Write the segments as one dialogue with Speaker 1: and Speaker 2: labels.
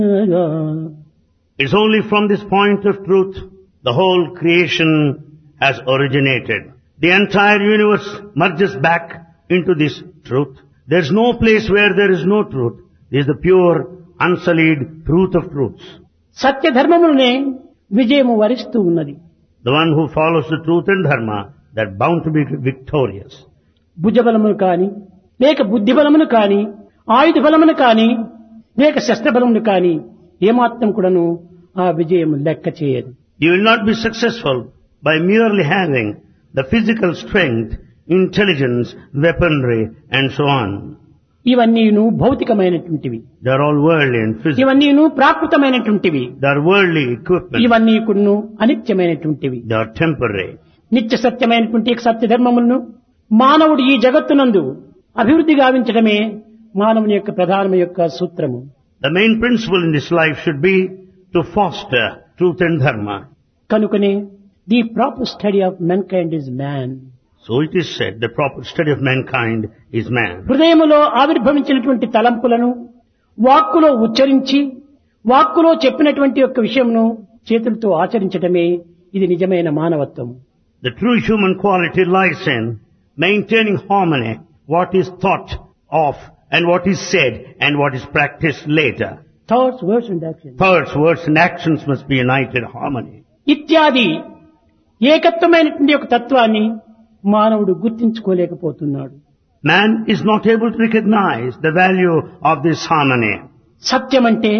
Speaker 1: It's only from this point of truth the whole creation has originated. The entire universe merges back into this truth. There's no place where there is no truth. There is the pure, unsullied truth of truths.
Speaker 2: సత్య ధర్మములనే విజయము వరిస్తూ ఉన్నది.
Speaker 1: The one who follows the truth and dharma, they're bound to be victorious.
Speaker 2: భుజబలమును కాని లేక బుద్ధి బలమును కాని ఆయుధ బలమును కాని లేక శస్త్ర బలమును కాని ఏమాత్రం కూడాను ఆ విజయము లెక్క చేయదు.
Speaker 1: You will not be successful by merely having the physical strength, intelligence, weaponry and so on.
Speaker 2: ఇవన్నీను భౌతికమైనటువంటివి.
Speaker 1: They are all worldly and physical.
Speaker 2: ఇవన్నీను ప్రాకృతమైనటువంటివి.
Speaker 1: They are worldly equipment.
Speaker 2: ఇవన్నీ కూడాను అనిత్యమైనటువంటివి.
Speaker 1: They are temporary.
Speaker 2: నిత్య సత్యమైనటువంటి సత్య ధర్మములను మానవుడు ఈ జగత్తునందు అభివృద్ధి గావించడమే మానవుని యొక్క ప్రధానమైన యొక్క సూత్రము.
Speaker 1: The main principle in this life should be to foster truth and dharma.
Speaker 2: కనుకనే the proper study of మెన్కైండ్ is man.
Speaker 1: So it is said the proper study of mankind is man.
Speaker 2: హృదయములో ఆవిర్భవించినటువంటి తలంపులను వాక్కులో ఉచ్చరించి వాక్కులో చెప్పినటువంటి యొక్క విషయమును చేతులతో ఆచరించడమే ఇది నిజమైన మానవత్వం.
Speaker 1: The true human quality lies in maintaining harmony, what is thought of and what is said and what is practiced later.
Speaker 2: Thoughts, words and actions.
Speaker 1: Thoughts, words and actions must be united harmony.
Speaker 2: ఇత్యాది ఏకత్వమైనటువంటి యొక్క తత్వాన్ని మానవుడు గుర్తించుకోలేకపోతున్నాడు.
Speaker 1: Man is not able to recognize the value of this harmony.
Speaker 2: సత్యం అంటే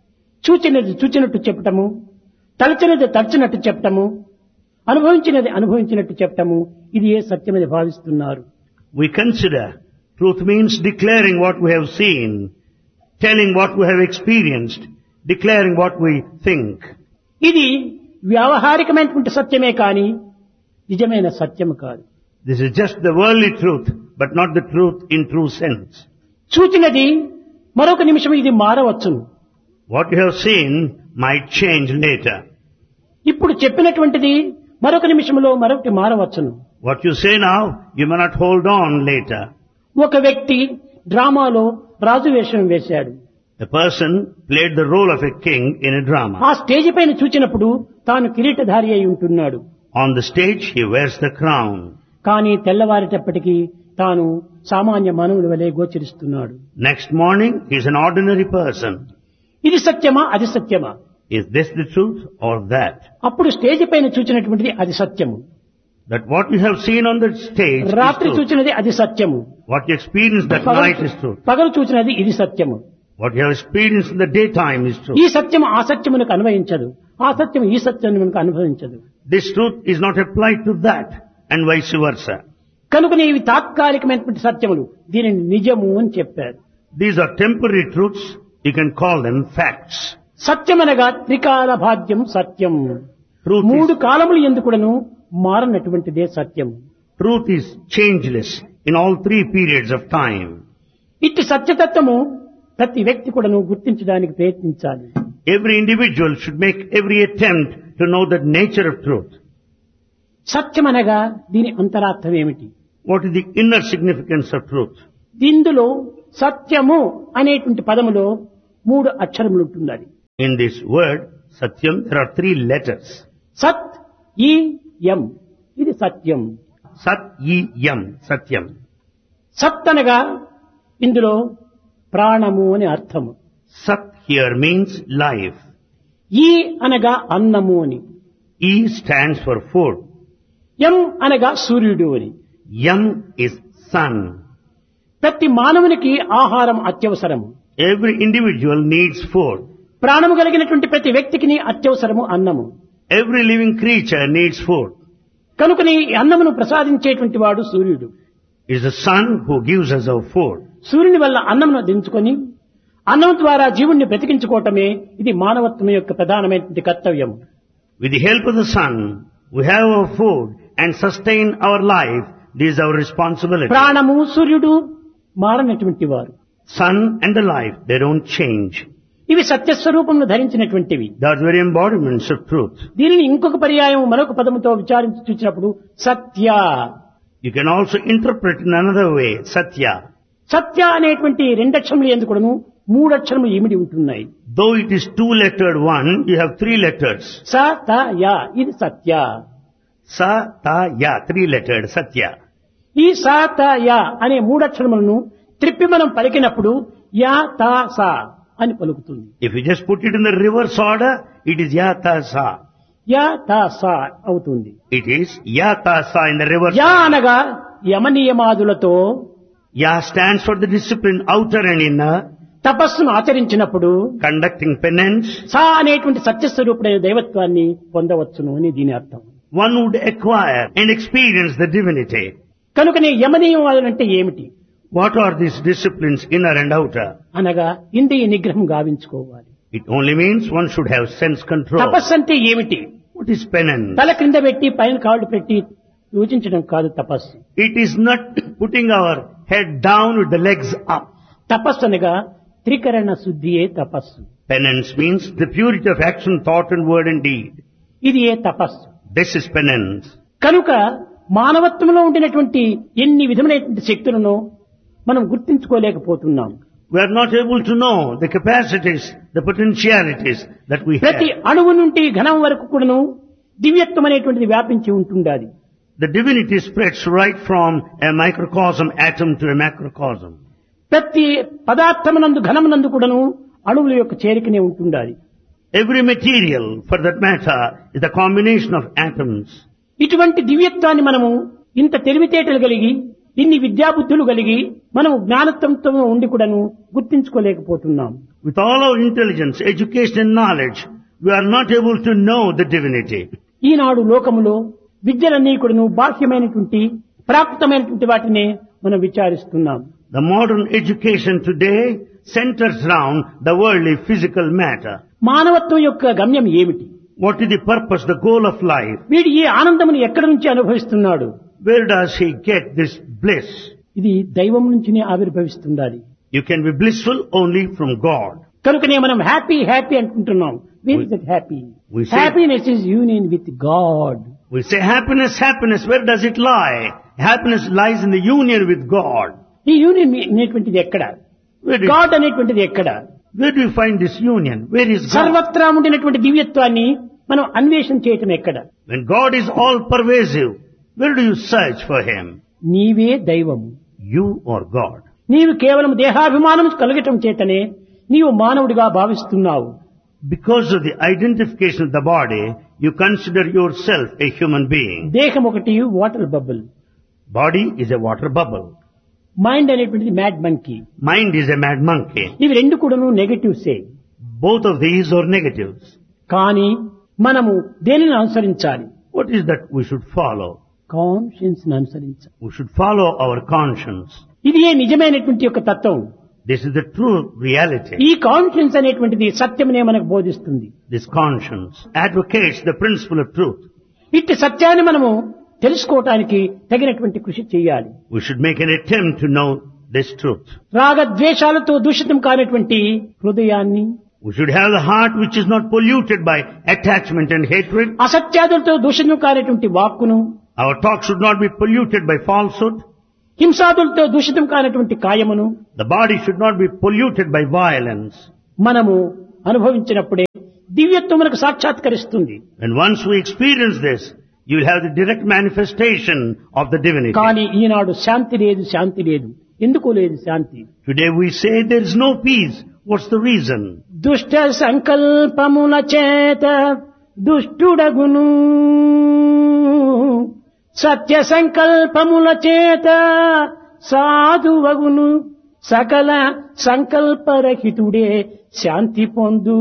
Speaker 2: చూచినది చూచినట్టు చెప్పటము, తలచినది తలచినట్టు చెప్పటము, అనుభవించినది అనుభవించినట్టు చెప్పటము, ఇది ఏ సత్యమని భావిస్తున్నారు.
Speaker 1: We consider truth means declaring what we have seen, telling what we have experienced, declaring what we think.
Speaker 2: ఇది వ్యావహారికమైనటువంటి సత్యమే కాని నిజమైన సత్యము కాదు.
Speaker 1: This is just the worldly truth, but not the truth in true sense.
Speaker 2: చూచినది మరొక నిమిషం ఇది మారవచ్చును.
Speaker 1: What you have seen might change later.
Speaker 2: ఇప్పుడు చెప్పినటువంటిది మరొక నిమిషంలో మరొకటి మారవచ్చును.
Speaker 1: What you say now, you may not hold on later.
Speaker 2: ఒక వ్యక్తి డ్రామాలో రాజు వేషం వేశాడు.
Speaker 1: A person played the role of a king in a drama.
Speaker 2: ఆ స్టేజ్ పైన చూచినప్పుడు తాను కిరీటధారి అయి ఉంటున్నాడు.
Speaker 1: On the stage, he wears the crown.
Speaker 2: కానీ తెల్లవారేటప్పటికీ తాను సామాన్య మానవుడి వలె గోచరిస్తున్నాడు.
Speaker 1: Next morning, he is an ordinary person.
Speaker 2: ఇది సత్యమా అది సత్యమా?
Speaker 1: Is this the truth or that?
Speaker 2: అప్పుడు స్టేజ్ పైన చూచినటువంటిది అది సత్యము.
Speaker 1: That what you have seen on the stage is
Speaker 2: రాత్రి
Speaker 1: truth.
Speaker 2: చూచినది అది సత్యము.
Speaker 1: What you experienced that night is truth.
Speaker 2: పగలు చూచినది ఇది సత్యము.
Speaker 1: What you have experienced in the daytime is truth.
Speaker 2: ఈ సత్యము ఆ సత్యమునకు అన్వయించదు, ఆ సత్యం ఈ సత్యమునకు అనుభవించదు.
Speaker 1: This truth is not applied to that and vice versa.
Speaker 2: కనుక ఇవి తాత్కాలికమైనటువంటి సత్యములు, దీనిని నిజము అని చెప్పారు.
Speaker 1: These are temporary truths. You can call them facts.
Speaker 2: సత్యమనగా త్రికాల భాగ్యం సత్యం.
Speaker 1: Truth
Speaker 2: మూడు
Speaker 1: is,
Speaker 2: కాలములు ఎందుకుడను మారనటువంటిదే సత్యం.
Speaker 1: truth is changeless in all three periods of time.
Speaker 2: ఇట్టి సత్యతత్వము ప్రతి వ్యక్తి కూడాను గుర్తించడానికి ప్రయత్నించాలి.
Speaker 1: Every individual should make every attempt to know the nature of truth.
Speaker 2: సత్యమనగా దీని అంతరార్థం ఏమిటి?
Speaker 1: What is the inner significance of truth?
Speaker 2: దీనిలో సత్యము అనేటువంటి పదములో మూడు అక్షరములు ఉంటున్నది.
Speaker 1: In this word, Satyam, there are three letters.
Speaker 2: సత్ ఈ యం, ఇది సత్యం.
Speaker 1: Sat, Yi, Yam, Satyam.
Speaker 2: సత్ అనగా ఇందులో ప్రాణము అని అర్థము.
Speaker 1: Sat here means life.
Speaker 2: ఈ అనగా అన్నము అని.
Speaker 1: E stands for food.
Speaker 2: యం అనగా సూర్యుడు అని.
Speaker 1: Yam is sun.
Speaker 2: ప్రతి మానవునికి ఆహారం అత్యవసరము.
Speaker 1: Every individual needs food.
Speaker 2: ప్రాణము కలిగినటువంటి ప్రతి వ్యక్తికి అత్యవసరము అన్నము.
Speaker 1: Every living creature needs food.
Speaker 2: కనుకని ఈ అన్నమును ప్రసాదించేటువంటి వాడు సూర్యుడు.
Speaker 1: It is the sun who gives us our food.
Speaker 2: సూర్యుని వల్ల అన్నమును దించుకొని అన్నం ద్వారా జీవుణ్ణి బ్రతికించుకోవటమే ఇది మానవత్వం యొక్క ప్రధానమైనటువంటి కర్తవ్యం.
Speaker 1: With the help of the sun, we have our food and sustain our life. This is our responsibility.
Speaker 2: ప్రాణము సూర్యుడు మారనటువంటి వారు.
Speaker 1: Sun and the life, they don't change.
Speaker 2: ఇవి సత్యస్వరూపమును ధరించినటువంటివి.
Speaker 1: They are very embodiments of truth.
Speaker 2: దీనిని ఇంకొక పర్యాయం మరొక పదముతో విచారించి చూసినప్పుడు సత్య.
Speaker 1: You can also interpret in another way, Satya.
Speaker 2: సత్య అనేటువంటి రెండక్షరములు ఎందుకును మూడు అక్షరములు ఇమిడి ఉంటున్నాయి.
Speaker 1: Though it is two-lettered one, you have three letters.
Speaker 2: స త యా ఇది సత్య.
Speaker 1: Sa, ta, ya, three-lettered, Satya.
Speaker 2: ఈ స త యా అనే మూడు అక్షరములను త్రిప్పి మనం పలికినప్పుడు యా త సా అని పలుకుతుంది.
Speaker 1: If you just put it in the reverse order, it is ya, ta, sa.
Speaker 2: Yeah త సా అవుతుంది.
Speaker 1: It is ya, ta, sa in the reverse
Speaker 2: yeah
Speaker 1: order.
Speaker 2: అనగా యమ నియమాదులతో
Speaker 1: Ya stands for the discipline, outer and inner,
Speaker 2: తపస్సును ఆచరించినప్పుడు
Speaker 1: conducting penance.
Speaker 2: సా అనేటువంటి సత్యస్వరూపుడైన దైవత్వాన్ని పొందవచ్చును అని దీని అర్థం.
Speaker 1: One would acquire and experience the divinity.
Speaker 2: కనుకనే యమ నియమాదులు అంటే ఏమిటి
Speaker 1: What are these disciplines, inner and outer?
Speaker 2: అనగా ఇంద్రియ నిగ్రహం గావించుకోవాలి.
Speaker 1: It only means one should have sense control.
Speaker 2: తపస్సు అంటే ఏమిటి?
Speaker 1: What is penance?
Speaker 2: తల క్రింద పెట్టి పైన కాళ్ళు పెట్టి యోచించడం కాదు తపస్సు.
Speaker 1: It is not putting our head down with the legs up.
Speaker 2: తపస్సు అనగా త్రికరణ శుద్ధియే తపస్సు.
Speaker 1: Penance means the purity of action, thought and word and deed.
Speaker 2: ఇది ఏ తపస్సు.
Speaker 1: This is penance.
Speaker 2: కనుక మానవత్వంలో ఉండినటువంటి ఎన్ని విధమైనటువంటి శక్తులను మనం గుర్తించుకోలేకపోతున్నాం.
Speaker 1: We are not able to know the capacities, the potentialities that we
Speaker 2: ప్రతి
Speaker 1: have.
Speaker 2: అణువు నుండి ఘనం వరకు కూడాను దివ్యత్వం అనేటువంటిది వ్యాపించి ఉంటుండాలి.
Speaker 1: The divinity spreads right from a microcosm atom to a macrocosm.
Speaker 2: ప్రతి పదార్థమునందు ఘనమునందు కూడాను అణువుల యొక్క చేరికనే ఉంటుండాలి.
Speaker 1: Every material, for that matter, is the combination of atoms.
Speaker 2: ఇటువంటి దివ్యత్వాన్ని మనము ఇంత తెలివితేటలు కలిగి ఇన్ని విద్యాబుద్ధులు కలిగి మనం జ్ఞానత్వంతో ఉండి కూడాను గుర్తించుకోలేకపోతున్నాం.
Speaker 1: With all our intelligence, education and knowledge, we are not able to know the divinity.
Speaker 2: ఈనాడు లోకములో విద్యలన్నీ కూడాను బాహ్యమైనటువంటి ప్రాకృతమైనటువంటి వాటినే మనం విచారిస్తున్నాం.
Speaker 1: The modern education today centers around the worldly physical matter.
Speaker 2: మానవత్వం యొక్క గమ్యం ఏమిటి?
Speaker 1: What is the purpose, the goal of life?
Speaker 2: వీడు ఈ ఆనందమును ఎక్కడి నుంచి అనుభవిస్తున్నాడు?
Speaker 1: Where does he get this bliss?
Speaker 2: ఇది దైవం నుంచినే ఆవిర్భవిస్తుండాలి.
Speaker 1: You can be blissful only from God.
Speaker 2: కనుకనే మనం happy happy అంటుంటున్నాం. Where is that happy?
Speaker 1: we say-
Speaker 2: happiness is union with God.
Speaker 1: We say happiness, happiness, where does it lie? Happiness lies in the union with God.
Speaker 2: ఈ union అనేటువంటిది ఎక్కడ? God అనేటువంటిది ఎక్కడ?
Speaker 1: Where do you find this union? Where is God?
Speaker 2: సర్వత్రా ఉండినటువంటి దివ్యత్వాన్ని మనం అన్వేషణ చేయటం ఎక్కడ?
Speaker 1: When God is all pervasive, where do you search for Him?
Speaker 2: నీవే దైవము.
Speaker 1: You or God?
Speaker 2: నీవు కేవలం దేహాభిమానం కలగటం చేతనే నీవు మానవుడిగా భావిస్తున్నావు.
Speaker 1: Because of the identification of the body, you consider yourself a human being.
Speaker 2: దేహం ఒకటి water bubble,
Speaker 1: Body is a water bubble.
Speaker 2: Mind అనేటువంటిది mad monkey.
Speaker 1: Mind is a mad monkey.
Speaker 2: ఇవి రెండు కూడాను నెగటివ్సే.
Speaker 1: Both of these are negatives.
Speaker 2: కానీ మనము దేనిని అనుసరించాలి?
Speaker 1: What is that we should follow?
Speaker 2: Conscience అనుసరించాలి.
Speaker 1: We should follow our conscience.
Speaker 2: ఇది ఏ నిజమైనటువంటి యొక్క తత్వం.
Speaker 1: This is the true reality.
Speaker 2: ఈ కాన్షియన్స్ అనేటువంటిది సత్యమనే మనకు బోధిస్తుంది.
Speaker 1: This conscience advocates the principle of truth.
Speaker 2: ఇట్టి సత్యాన్ని మనము తెలుసుకోవటానికి తగినటువంటి కృషి చేయాలి.
Speaker 1: We should make an attempt to know this truth.
Speaker 2: రాగద్వేషాలతో దూషితం కానటువంటి హృదయాన్ని,
Speaker 1: We should have the heart which is not polluted by attachment and hatred.
Speaker 2: అసత్యాదులతో దూషితం కానటువంటి వాక్కును,
Speaker 1: Our talk should not be polluted by falsehood.
Speaker 2: హింసాదులతో దూషితం కానటువంటి కాయమును
Speaker 1: The body should not be polluted by violence.
Speaker 2: మనము అనుభవించినప్పుడే దివ్యత్వం మనకు సాక్షాత్కరిస్తుంది.
Speaker 1: And once we experience this, you will have the direct manifestation of the divinity.
Speaker 2: కానీ ఈనాడు శాంతి లేదు, శాంతి లేదు. ఎందుకు లేదు శాంతి?
Speaker 1: Today we say there is no peace. What's the reason?
Speaker 2: దుష్ట సంకల్పముల చేత దుష్టుడగును, సత్య సంకల్పముల చేత సాధువగును, సకల సంకల్పరహితుడే శాంతి పొందు,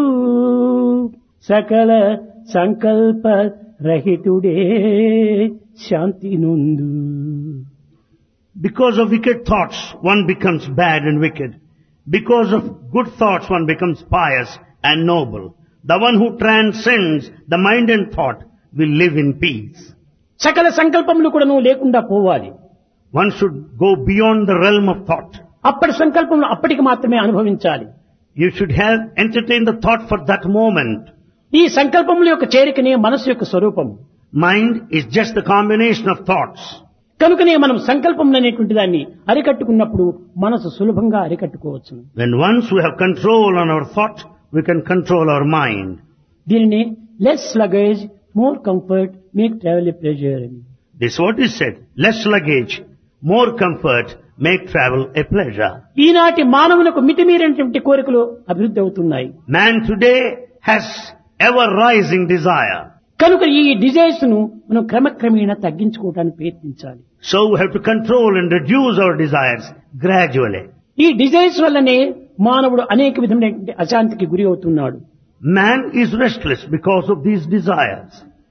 Speaker 2: సకల సంకల్పరహితుడే శాంతి నొందు.
Speaker 1: Because of wicked thoughts, one becomes bad and wicked. Because of good thoughts, one becomes pious and noble. The one who transcends the mind and thought will live in peace.
Speaker 2: సకల సంకల్పములు కూడా నువ్వు లేకుండా పోవాలి.
Speaker 1: One should go beyond the realm of thought.
Speaker 2: అప్పటి సంకల్పములు అప్పటికి మాత్రమే అనుభవించాలి.
Speaker 1: You should have entertained the thought for that moment.
Speaker 2: ఈ సంకల్పముల యొక్క చేరికనే మనసు యొక్క స్వరూపము.
Speaker 1: Mind is just the combination of thoughts.
Speaker 2: కనుకనే మనం సంకల్పం అనేటువంటి దాన్ని అరికట్టుకున్నప్పుడు మనసు సులభంగా అరికట్టుకోవచ్చు.
Speaker 1: When once we have control on our thought, we can control our mind.
Speaker 2: దీనిని less luggage more comfort make travel a pleasure అని.
Speaker 1: This is what is said. Less luggage, more comfort, make travel a pleasure.
Speaker 2: ఈనాటి మానవులకు మితిమీరినటువంటి కోరికలు అభివృద్ధి అవుతున్నాయి.
Speaker 1: Man today has ever rising desire.
Speaker 2: కనుక ఈ desires ను మనం క్రమక్రమేణా తగ్గించుకోవడానికి ప్రయత్నించాలి.
Speaker 1: So we have to control and reduce our desires gradually.
Speaker 2: ఈ డిజైర్స్ వల్లనే మానవుడు అనేక విధమైనటువంటి అశాంతికి గురి అవుతున్నాడు.
Speaker 1: Man is restless because of these desires.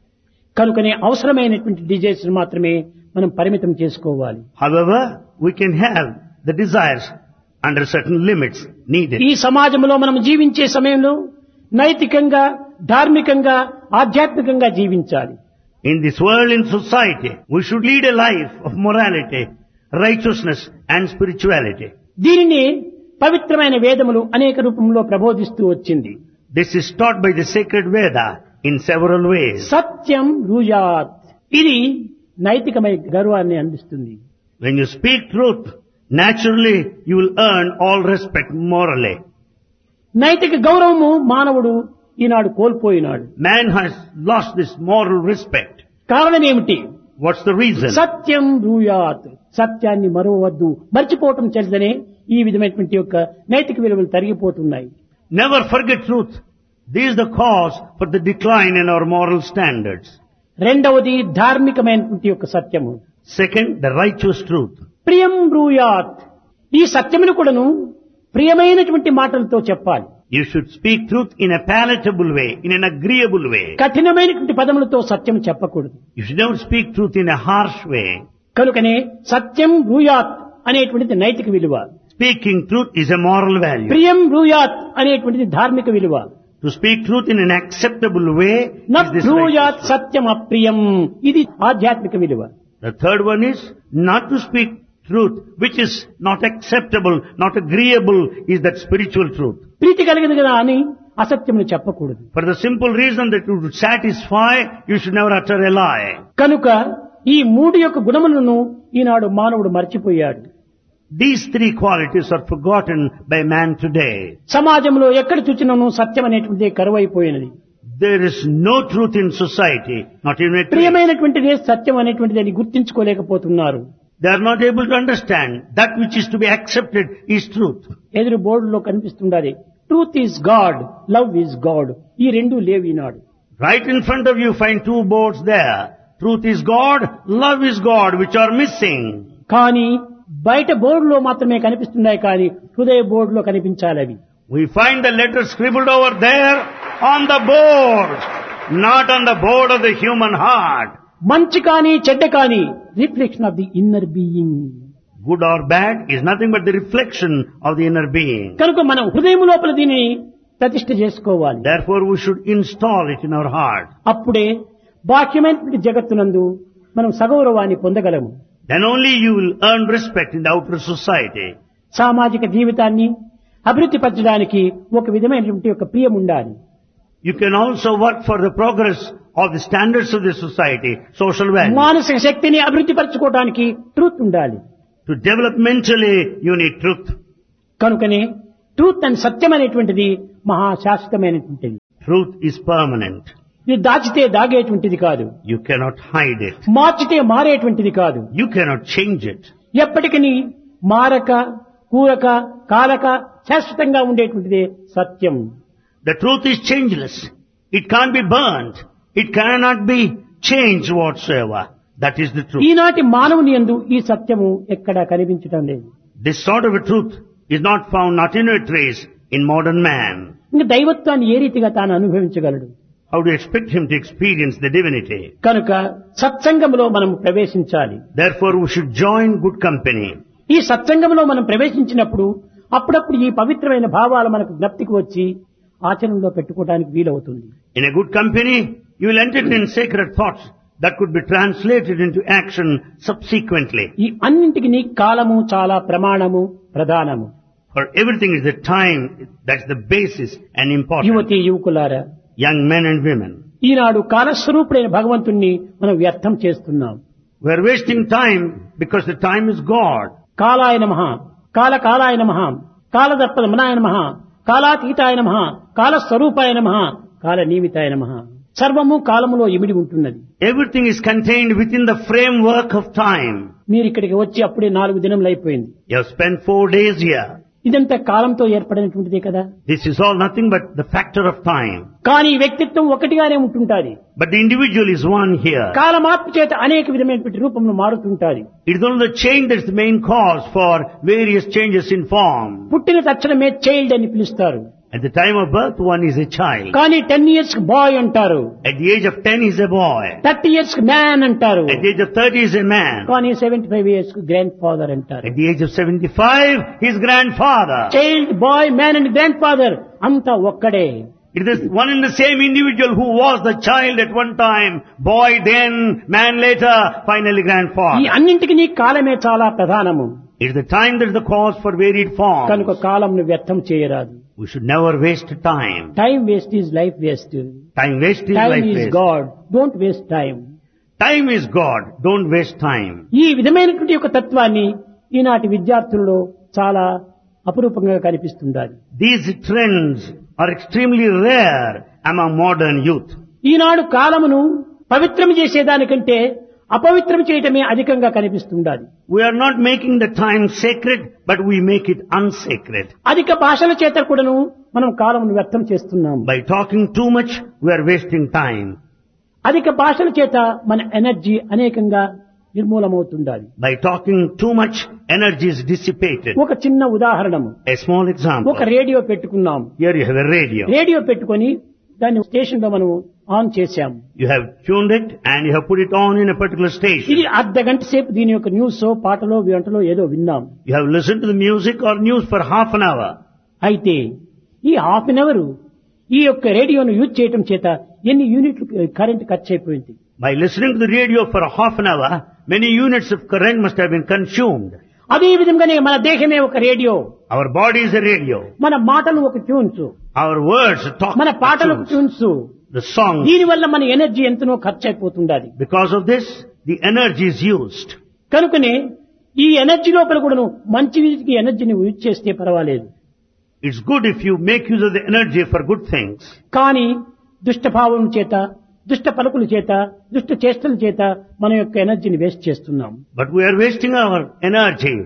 Speaker 2: కనుకనే అవసరమైనటువంటి డిజైర్స్ మాత్రమే మనం పరిమితం చేసుకోవాలి.
Speaker 1: However, we can have the desires under certain limits needed.
Speaker 2: ఈ సమాజంలో మనం జీవించే సమయంలో నైతికంగా, ధార్మికంగా, ఆధ్యాత్మికంగా జీవించాలి.
Speaker 1: In this world, in society, we should lead a life of morality, righteousness and spirituality.
Speaker 2: దీనిని పవిత్రమైన వేదములు అనేక రూపంలో ప్రబోధిస్తూ వచ్చింది.
Speaker 1: This is taught by the sacred Veda in several ways.
Speaker 2: సత్యం బ్రూయాత్, ఇది నైతికమైన గౌరవాన్ని అందిస్తుంది.
Speaker 1: When you speak truth, naturally you will earn all respect morally.
Speaker 2: నైతిక గౌరవము మానవుడు ఈనాడు కోల్పోయినాడు.
Speaker 1: Man has lost this moral respect.
Speaker 2: కారణం ఏమిటి?
Speaker 1: What's the reason?
Speaker 2: సత్యం బ్రూయాత్, సత్యాన్ని మరవవద్దు, మర్చిపోవటం చేతనే ఈ విధమైనటువంటి యొక్క నైతిక విలువలు తరిగిపోతున్నాయి.
Speaker 1: Never forget truth. This is the cause for the decline in our moral standards.
Speaker 2: రెండవది ధార్మికమైనటువంటి యొక్క సత్యము.
Speaker 1: Second, the righteous truth.
Speaker 2: ప్రియం బ్రూయాత్, ఈ సత్యమును కూడాను ప్రియమైనటువంటి మాటలతో చెప్పాలి.
Speaker 1: You should speak truth in a palatable way, in an agreeable way.
Speaker 2: కఠినమైనటువంటి పదములతో సత్యం చెప్పకూడదు.
Speaker 1: You should never speak truth in a harsh way.
Speaker 2: కనుకనే సత్యం బ్రూయాత్ అనేటువంటిది నైతిక విలువ.
Speaker 1: Speaking truth is a moral value.
Speaker 2: ప్రియం బ్రూయాత్ అనేటువంటిది ధార్మిక విలువ.
Speaker 1: To speak truth in an acceptable way
Speaker 2: న
Speaker 1: is this
Speaker 2: బ్రూయాత్
Speaker 1: righteous.
Speaker 2: సత్యం అప్రియం, ఇది ఆధ్యాత్మిక విలువ.
Speaker 1: The third one is not to speak truth which is not acceptable, not agreeable, is that spiritual truth.
Speaker 2: ప్రీతి కలిగింది కదా అని అసత్యమును చెప్పకూడదు.
Speaker 1: For the simple reason that to satisfy, you should never utter a lie.
Speaker 2: కనుక ఈ మూడు యొక్క గుణములను ఈనాడు మానవుడు మర్చిపోయాడు.
Speaker 1: These three qualities are forgotten by man today.
Speaker 2: సమాజంలో ఎక్కడ చూచినను సత్యం అనేటువంటిది కరువైపోయినది.
Speaker 1: There is no truth in society, not even a trace.
Speaker 2: ప్రియమైనటువంటిదే సత్యం అనేటువంటిది అని గుర్తించుకోలేకపోతున్నారు.
Speaker 1: They are not able to understand that which is to be accepted is truth.
Speaker 2: ఎదురు బోర్డులో కనిపిస్తుండాలి, truth is God, love is God. ఈ రెండు లేవు ఈనాడు.
Speaker 1: Right in front of you find two boards there. Truth is God, love is God, which are missing.
Speaker 2: కానీ బయట బోర్డులో మాత్రమే కనిపిస్తున్నాయి, కానీ హృదయ బోర్డులో కనిపించాలి అవి.
Speaker 1: We find the letters scribbled over there on the board, not on the board of the human heart.
Speaker 2: మంచి కానీ చెడ్డ కానీ reflection of the inner being.
Speaker 1: Good or bad is nothing but the reflection of the inner being.
Speaker 2: కనుక మనం హృదయం లోపల దీన్ని ప్రతిష్ఠ చేసుకోవాలి.
Speaker 1: Therefore we should install it in our heart.
Speaker 2: అప్పుడే బాహ్యమైనటువంటి జగత్తునందు మనం సగౌరవాన్ని పొందగలము.
Speaker 1: Then only you will earn respect in the outer society.
Speaker 2: సామాజిక జీవితాన్ని అభివృద్ధి పరచడానికి ఒక విధమైనటువంటి ఒక ప్రియం ఉండాలి.
Speaker 1: You can also work for the progress of the standards of the society, social values.
Speaker 2: మానసిక శక్తిని అభివృద్ధి పరచుకోవడానికి ట్రూత్ ఉండాలి.
Speaker 1: To develop mentally, you need truth.
Speaker 2: కనుకనే ట్రూత్ అండ్ సత్యం అనేటువంటిది మహాశాశ్వతమైనటువంటిది.
Speaker 1: Truth is permanent.
Speaker 2: ఇది దాచితే దాగేటువంటిది కాదు,
Speaker 1: You cannot hide it.
Speaker 2: మార్చితే మారేటువంటిది కాదు.
Speaker 1: You cannot change it.
Speaker 2: ఎప్పటికీ మారక కూరక కాలక శాశ్వతంగా ఉండేటువంటిదే సత్యం.
Speaker 1: The truth is changeless. It can't be burnt. It cannot be changed whatsoever. That is the truth.
Speaker 2: ఈనాటి మానవుని యందు ఈ సత్యము ఎక్కడా కనిపించటం లేదు.
Speaker 1: This sort of a truth is not found, not in a trace, in modern man.
Speaker 2: ఇంకా దైవత్వాన్ని ఏ రీతిగా తాను అనుభవించగలడు?
Speaker 1: How do you expect him to experience the divinity?
Speaker 2: కనుక సత్సంగంలో మనం ప్రవేశించాలి.
Speaker 1: Therefore we should join good company.
Speaker 2: ఈ సత్సంగంలో మనం ప్రవేశించినప్పుడు అప్పుడప్పుడు ఈ పవిత్రమైన భావాలు మనకు జ్ఞప్తికి వచ్చి ఆచరణలో పెట్టుకోవడానికి వీలవుతుంది.
Speaker 1: In a good company, you will entertain sacred thoughts that could be translated into action subsequently.
Speaker 2: ఈ అన్నింటికి కాలము చాలా ప్రమాణము ప్రధానము.
Speaker 1: For everything is the time, that's the basis and important.
Speaker 2: యువతి యువకులారా,
Speaker 1: Young men and women,
Speaker 2: ఈనాడు కాలస్వరూపుడైన భగవంతుణ్ణి మనం వ్యర్థం చేస్తున్నాం.
Speaker 1: We are wasting time because the time is God.
Speaker 2: కాలాయ నమః, కాలాయ నమః, కాలదర్పమనాయ నమః, కాలాతీతాయ నమః, కాలస్వరూపాయ నమః, కాలనియమితాయ నమః. సర్వము కాలములో ఇమిడి ఉంటున్నది.
Speaker 1: Everything is contained within the framework of time.
Speaker 2: మీరు ఇక్కడికి వచ్చి అప్పుడే 4 దినములు అయిపోయింది.
Speaker 1: You have spent 4 days here.
Speaker 2: ఇదంతా కాలంతో ఏర్పడినటువంటిదే కదా.
Speaker 1: This is all nothing but the factor of time.
Speaker 2: కానీ వ్యక్తిత్వం ఒకటిగానే ఉంటుంటాది.
Speaker 1: But the individual is one here.
Speaker 2: కాలమార్పు చేత అనేక విధమైనటువంటి రూపంలో మారుతుంటాది.
Speaker 1: It is only the change that is the main cause for various changes in form.
Speaker 2: పుట్టిన తక్షణమే చైల్డ్ అని పిలుస్తారు.
Speaker 1: At the time of birth, one is a child.
Speaker 2: కానీ 10 years bye అంటారు.
Speaker 1: At the age of 10, he is a boy.
Speaker 2: 30 years man అంటారు.
Speaker 1: At the age of 30, he is a man.
Speaker 2: కానీ 75 years grand father అంటారు.
Speaker 1: At the age of 75, he is grandfather.
Speaker 2: Child bye man and grand father అంతా ఒక్కడే.
Speaker 1: It is one and the same individual who was the child at one time, boy then, man later, finally
Speaker 2: ఈ
Speaker 1: grandfather.
Speaker 2: అన్నింటికి నీ కాలమే చాలా ప్రధానము.
Speaker 1: It is the time that is the cause for varied form.
Speaker 2: కనుక కాలంను వ్యర్థం చేయరాదు.
Speaker 1: We should never waste time.
Speaker 2: Time waste is life waste.
Speaker 1: Time waste is
Speaker 2: time
Speaker 1: life
Speaker 2: is
Speaker 1: waste.
Speaker 2: God, don't waste time.
Speaker 1: Time is God. Don't waste time.
Speaker 2: ఈ విధమైనటువంటి ఒక తత్వాన్ని ఈనాటి విద్యార్థులలో చాలా అపురూపంగా కనిపిస్తుండాలి.
Speaker 1: These trends are extremely rare among modern youth.
Speaker 2: ఈనాడు కాలమును పవిత్రం చేసేదానికంటే అపవిత్రం చేయటమే అధికంగా కనిపిస్తుండాలి.
Speaker 1: We are not making the time sacred, but we make it unsacred.
Speaker 2: అధిక భాషల చేత కూడాను మనం కాలమును వ్యర్థం చేస్తున్నాం.
Speaker 1: By talking too much, we are wasting time.
Speaker 2: అధిక భాషల చేత మన ఎనర్జీ అనేకంగా నిర్మూలమవుతుండాలి.
Speaker 1: By talking too much, energy is dissipated.
Speaker 2: ఒక చిన్న ఉదాహరణము,
Speaker 1: A small example.
Speaker 2: ఒక రేడియో పెట్టుకున్నాం.
Speaker 1: Here you have a radio.
Speaker 2: Radio పెట్టుకొని దాన్ని స్టేషన్ లో మనం ఆన్ చేశాము.
Speaker 1: You have tuned it and you have put it on in a particular station.
Speaker 2: ఇది అర్ధ గంట సేపు దీని యొక్క న్యూస్ పాటలో గంటలో ఏదో విన్నాం.
Speaker 1: You have listened to the music or news for half an hour.
Speaker 2: అయితే ఈ హాఫ్ అన్ అవర్ ఈ యొక్క రేడియోను యూజ్ చేయటం చేత ఎన్ని యూనిట్లు కరెంట్ ఖర్చు అయిపోయింది.
Speaker 1: By listening to the radio for a half an hour, many units of current must have been consumed.
Speaker 2: అదే విధంగానే మన దేహమే ఒక radio,
Speaker 1: Our body is a radio.
Speaker 2: మన మాటలు ఒక ట్యూన్స్,
Speaker 1: Our words talk.
Speaker 2: మన పాటలకు ట్యూన్స్.
Speaker 1: The songs.
Speaker 2: దీని వల్ల మన ఎనర్జీ ఎంతనో ఖర్చు అయిపోతుండాలి.
Speaker 1: Because of this, the energy is used.
Speaker 2: కనుకనే ఈ ఎనర్జీ లోపల కూడాను మంచి వీటికి ఎనర్జీని యూజ్ చేస్తే పర్వాలేదు.
Speaker 1: It's good if you make use of the energy for good things.
Speaker 2: కానీ దుష్టభావం చేత, దుష్ట పలుకుల చేత, దుష్ట చేష్టల చేత మన యొక్క ఎనర్జీని వేస్ట్ చేస్తున్నాం.
Speaker 1: But we are wasting our energy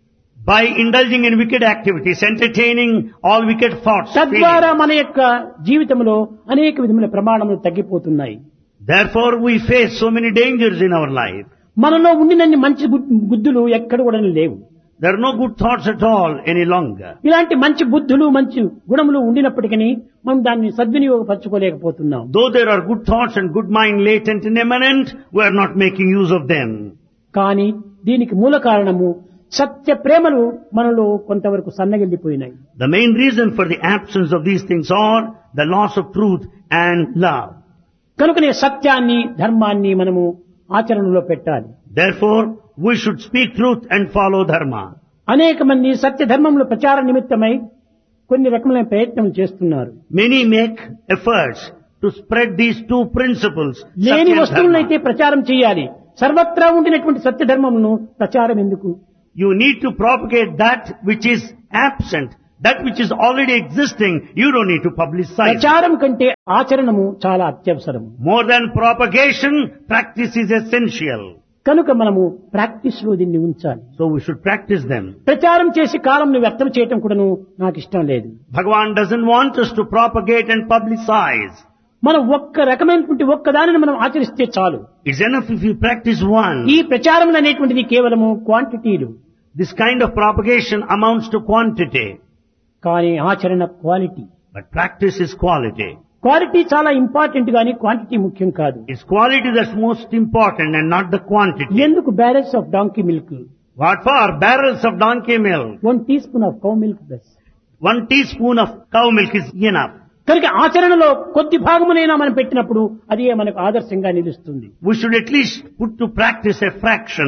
Speaker 1: by indulging in wicked activities, entertaining all wicked thoughts.
Speaker 2: తద్వారా
Speaker 1: feelings.
Speaker 2: మన యొక్క జీవితంలో అనేక విధముల ప్రమాణములు తగ్గిపోతున్నాయి.
Speaker 1: Therefore, we face so many dangers in our life.
Speaker 2: మనలో ఉండినన్ని మంచి బుద్ధులు ఎక్కడ కూడా లేవు.
Speaker 1: There are no good thoughts at all any longer.
Speaker 2: ఇలాంటి మంచి బుద్ధులు, మంచి గుణములు ఉండినప్పటికీ మనం దాన్ని సద్వినియోగపరచుకోలేకపోతున్నాం.
Speaker 1: Though there are good thoughts and good mind latent and immanent, we are not making use of them.
Speaker 2: కానీ దీనికి మూల కారణము సత్య ప్రేమలు మనలో కొంతవరకు సన్నగిల్లిపోయినాయి.
Speaker 1: The main reason for the absence of these things are the loss of truth and love.
Speaker 2: కనుకనే సత్యాన్ని, ధర్మాన్ని మనము ఆచరణలో పెట్టాలి.
Speaker 1: Therefore, we should speak truth and follow dharma.
Speaker 2: అనేక మంది సత్య ధర్మముల ప్రచార నిమిత్తమై కొన్ని రకములైన ప్రయత్నం చేస్తున్నారు.
Speaker 1: Many make efforts to spread these two principles.
Speaker 2: లేని
Speaker 1: Satya and
Speaker 2: వస్తువులనైతే
Speaker 1: dharma.
Speaker 2: ప్రచారం చేయాలి. సర్వత్రా ఉండినటువంటి సత్య ధర్మమును ప్రచారం ఎందుకు?
Speaker 1: You need to propagate that which is absent, that which is already existing. You don't need to publicize.
Speaker 2: ప్రచారం కంటే ఆచరణము చాలా అత్యవసరం.
Speaker 1: More than propagation, practice is essential.
Speaker 2: కనుక మనము ప్రాక్టీస్ లో దీన్ని ఉంచాలి.
Speaker 1: So we should practice them.
Speaker 2: ప్రచారం చేసి కాలంను వ్యర్థం చేయటం కూడాను నాకు ఇష్టం లేదు.
Speaker 1: Bhagavan doesn't want us to propagate and publicize.
Speaker 2: మనం ఒక్క రకమైనటువంటి ఒక్క దానిని మనం ఆచరిస్తే చాలు.
Speaker 1: It's enough if you practice one.
Speaker 2: ఈ ప్రచారం అనేటువంటిది కేవలము క్వాంటిటీలు.
Speaker 1: This kind of propagation amounts to quantity.
Speaker 2: కానీ ఆచరణ quality.
Speaker 1: But practice is quality.
Speaker 2: Quality చాలా ఇంపార్టెంట్ గానీ క్వాంటిటీ ముఖ్యం కాదు.
Speaker 1: It's quality that's most important and not the quantity.
Speaker 2: ఎందుకు barrels of donkey milk,
Speaker 1: What for? Barrels of donkey milk.
Speaker 2: 1 teaspoon of cow milk plus.
Speaker 1: 1 teaspoon of cow milk is enough.
Speaker 2: కనుక ఆచరణలో కొద్ది భాగమునైనా మనం పెట్టినప్పుడు అది మనకు ఆదర్శంగా నిలుస్తుంది.
Speaker 1: We should at least put to practice a fraction.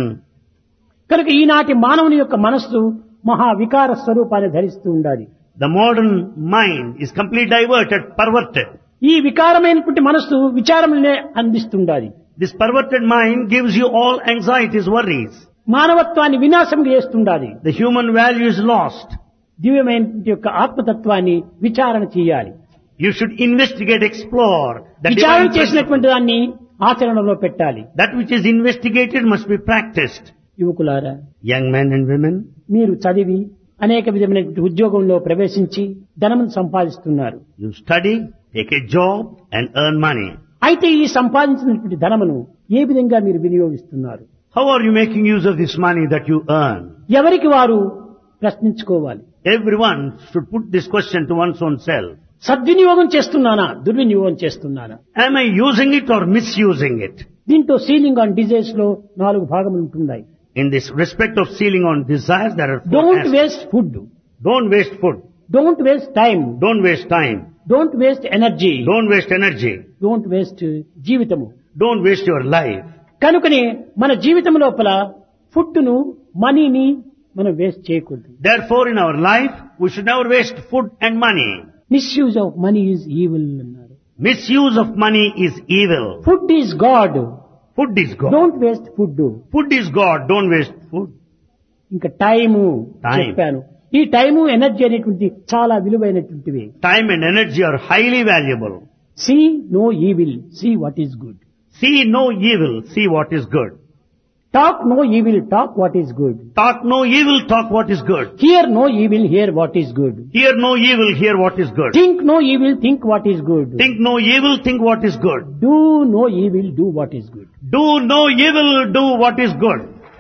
Speaker 2: కనుక ఈనాటి మానవుని యొక్క మనస్సు మహా వికార స్వరూపాన్ని ధరిస్తూ ఉండాలి.
Speaker 1: The modern mind is completely diverted, perverted.
Speaker 2: ఈ వికారమైనటువంటి మనస్సు విచారములనే అందిస్తుండాలి.
Speaker 1: This perverted mind gives you all anxieties, worries.
Speaker 2: మానవత్వాన్ని వినాశం చేస్తుండాలి.
Speaker 1: The human value is lost.
Speaker 2: దివ్యమైన యొక్క ఆత్మతత్వాన్ని విచారణ చేయాలి.
Speaker 1: You should investigate, explore. The
Speaker 2: విచారణ
Speaker 1: divine principle.
Speaker 2: చేసినటువంటి దాన్ని ఆచరణలో పెట్టాలి.
Speaker 1: That which is investigated must be practiced.
Speaker 2: యువకులారా,
Speaker 1: Young men and women,
Speaker 2: మీరు చదివి అనేక విధమైనటువంటి ఉద్యోగంలో ప్రవేశించి ధనమును సంపాదిస్తున్నారు.
Speaker 1: you study, take a job and earn money.
Speaker 2: అయితే ఈ సంపాదించినటువంటి ధనమును ఏ విధంగా మీరు వినియోగిస్తున్నారు?
Speaker 1: How are you making use of this money that you earn?
Speaker 2: ఎవరికి వారు ప్రశ్నించుకోవాలి.
Speaker 1: Everyone should put this question to one's own self.
Speaker 2: సద్వినియోగం చేస్తున్నానా, దుర్వినియోగం చేస్తున్నానా?
Speaker 1: Am I using it or misusing it?
Speaker 2: దీంట్లో సీలింగ్ ఆన్ డిజైర్స్ లో 4 భాగములు ఉంటున్నాయి.
Speaker 1: In this respect of sealing on desires, there are 4
Speaker 2: don't
Speaker 1: aspects.
Speaker 2: Waste food,
Speaker 1: Don't waste food.
Speaker 2: Don't waste time,
Speaker 1: Don't waste time.
Speaker 2: Don't waste energy,
Speaker 1: Don't waste energy.
Speaker 2: Don't waste జీవితము.
Speaker 1: Don't waste your life.
Speaker 2: కనుకనే మన జీవితం లోపల food ను, మనీని మనం waste చేయకూడదు.
Speaker 1: Therefore, in our life, we should never waste food and money.
Speaker 2: Misuse of money is evil అన్నారు.
Speaker 1: Misuse of money is evil.
Speaker 2: Food is God,
Speaker 1: Food is God.
Speaker 2: Don't waste food.
Speaker 1: Food is God. Don't waste food.
Speaker 2: ఇంకా time
Speaker 1: Time.
Speaker 2: చెప్పాను. ఈ time energy అనేటువంటి చాలా విలువైనటువంటివి.
Speaker 1: Time and energy are highly valuable.
Speaker 2: See no evil, see what is good.
Speaker 1: See no evil. See what is good.
Speaker 2: Talk no evil, talk what is good.
Speaker 1: Talk no evil. Talk what is good.
Speaker 2: Here no evil, here what is good.
Speaker 1: Hear no evil. Hear what is good.
Speaker 2: Think no evil, think what is good.
Speaker 1: Think no evil. Think what is good.
Speaker 2: Do no evil, do what is good.
Speaker 1: Do no evil. Do what is good.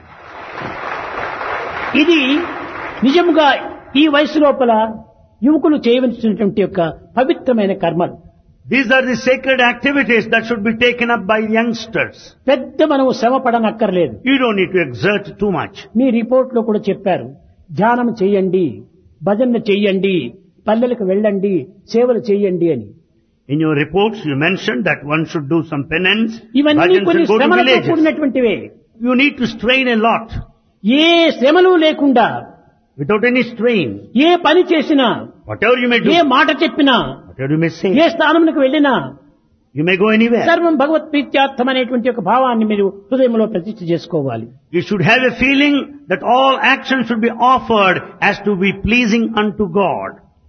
Speaker 2: ఇది నిజముగా ఈ వయసు లోపల యువకులు చేయవలసినటువంటి యొక్క పవిత్రమైన కర్మలు.
Speaker 1: These are the sacred activities that should be taken up by youngsters.
Speaker 2: పెద్ద మనం శ్రమ పడనక్కర్లేదు.
Speaker 1: You don't need to exert too much.
Speaker 2: Me report లో కూడా చెప్పారు, ధ్యానం చెయ్యండి, భజన చెయ్యండి, పల్లెలకు వెళ్ళండి, సేవలు చెయ్యండి అని.
Speaker 1: In your reports, you mentioned that one should do some penance,
Speaker 2: ఇవన్నీ
Speaker 1: bhajans
Speaker 2: కొన్ని
Speaker 1: and go to
Speaker 2: శ్రమలతో
Speaker 1: villages.
Speaker 2: కూడినటువంటివే.
Speaker 1: You need to strain a lot.
Speaker 2: ఏ శ్రమలు లేకుండా
Speaker 1: Without any strain.
Speaker 2: ఏ పని చేసినా,
Speaker 1: Whatever you may do,
Speaker 2: ఏ మాట చెప్పినా,
Speaker 1: whatever you may say,
Speaker 2: ఏ స్థానమునకు వెళ్ళినా
Speaker 1: you may go anywhere.
Speaker 2: సర్వం భగవత్ ప్రీత్యార్థం అనేటువంటి ఒక భావాన్ని మీరు హృదయంలో ప్రతిష్ఠ చేసుకోవాలి.
Speaker 1: You should have a feeling that all action should be offered as to be pleasing unto God.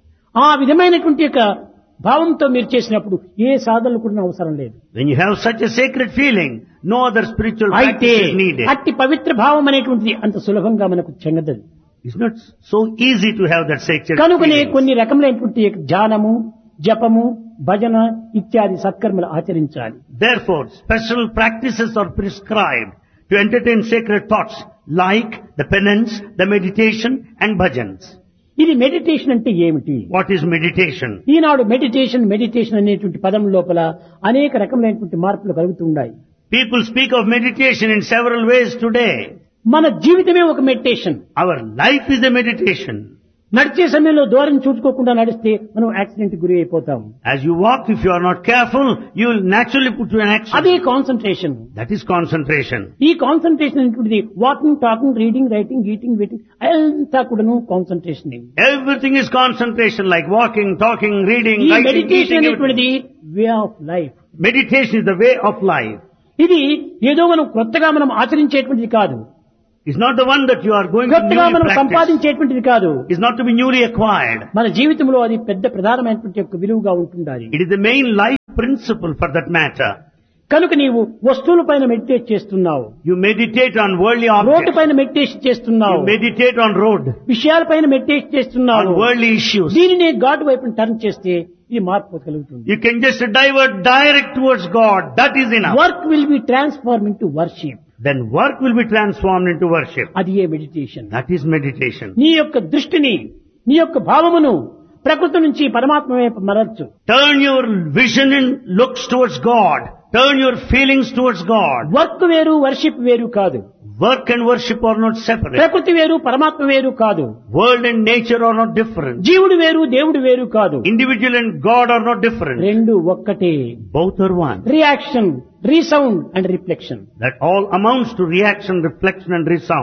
Speaker 2: ఆ విధమైనటువంటి యొక్క భావంతో మీరు చేసినప్పుడు ఏ సాధనలు కూడా అవసరం లేదు.
Speaker 1: When you have such a sacred feeling, no other spiritual
Speaker 2: అయితే
Speaker 1: practice is needed.
Speaker 2: అట్టి పవిత్ర భావం అనేటువంటిది అంత సులభంగా మనకు చెందదు.
Speaker 1: It's not so easy to have that sacred
Speaker 2: కనుకనే
Speaker 1: feeling.
Speaker 2: కొన్ని రకములైనటువంటి ధ్యానము, జపము, భజన ఇత్యాది సత్కర్మలు ఆచరించాలి.
Speaker 1: Therefore, special practices are prescribed to entertain sacred thoughts like the penance, the meditation and bhajans.
Speaker 2: ఇది మెడిటేషన్ అంటే ఏమిటి?
Speaker 1: What is meditation?
Speaker 2: Eenadu meditation అనేటువంటి పదం లోపల అనేక రకములైనటువంటి మార్పులు కలుగుతున్నాయి.
Speaker 1: People speak of meditation in several ways today.
Speaker 2: మన జీవితమే ఒక meditation.
Speaker 1: Our life is a meditation.
Speaker 2: నడిచే సమయంలో దూరం చూసుకోకుండా నడిస్తే మనం యాక్సిడెంట్ గురి అయిపోతాం.
Speaker 1: As you walk, if you are not careful, you will naturally put you in
Speaker 2: అదే
Speaker 1: action.
Speaker 2: Concentration.
Speaker 1: That is concentration.
Speaker 2: ఈ కాన్సన్ట్రేషన్ అనేటువంటిది walking, talking, reading, writing, eating, waiting అంతా కూడాను concentration.
Speaker 1: Everything is concentration, like walking, talking, reading,
Speaker 2: ఈ
Speaker 1: writing,
Speaker 2: meditation
Speaker 1: eating.
Speaker 2: అనేటువంటిది way of life.
Speaker 1: Meditation is the way of life.
Speaker 2: ఇది ఏదో మనం కొత్తగా మనం ఆచరించేటువంటిది కాదు,
Speaker 1: It's not the one that you are going to
Speaker 2: కొత్తగా
Speaker 1: newly
Speaker 2: మనం
Speaker 1: practice.
Speaker 2: సంపాదించేటువంటిది కాదు.
Speaker 1: It's not to be newly acquired.
Speaker 2: మన జీవితంలో అది పెద్ద ప్రధానమైనటువంటి యొక్క విలువగా ఉంటుండాలి.
Speaker 1: It is the main life principle for that matter.
Speaker 2: కనుక నీవు వస్తువుల పైన మెడిటేట్ చేస్తున్నావు,
Speaker 1: You meditate on worldly
Speaker 2: road
Speaker 1: objects.
Speaker 2: పైన మెడిటేషన్ చేస్తున్నావు,
Speaker 1: You meditate on road,
Speaker 2: విషయాలపైన మెడిటేట్ చేస్తున్నావు.
Speaker 1: on worldly issues.
Speaker 2: దీనిని గాడ్ వైపు టర్న్ చేస్తే ఇది మార్పు కలుగుతుంది.
Speaker 1: You can just divert direct towards God. That is enough.
Speaker 2: Work will be transform into worship.
Speaker 1: Then work will be transformed into worship.
Speaker 2: అది ఏ meditation.
Speaker 1: That is meditation.
Speaker 2: నీ యొక్క దృష్టిని, నీ యొక్క భావమును ప్రకృతి నుంచి పరమాత్మ వైపు మరల్చు.
Speaker 1: Turn your vision and looks towards God. Turn your feelings towards God.
Speaker 2: Work వేరు, వర్షిప్ వేరు కాదు.
Speaker 1: Work and worship are not separate.
Speaker 2: ప్రకృతి వేరు, పరమాత్మ వేరు కాదు.
Speaker 1: World and nature are not different.
Speaker 2: జీవుడు వేరు, దేవుడు వేరు కాదు.
Speaker 1: Individual and God are not different.
Speaker 2: రెండు ఒక్కటే.
Speaker 1: Both are one.
Speaker 2: Reaction, resound and reflection.
Speaker 1: That all amounts to reaction, reflection and resound.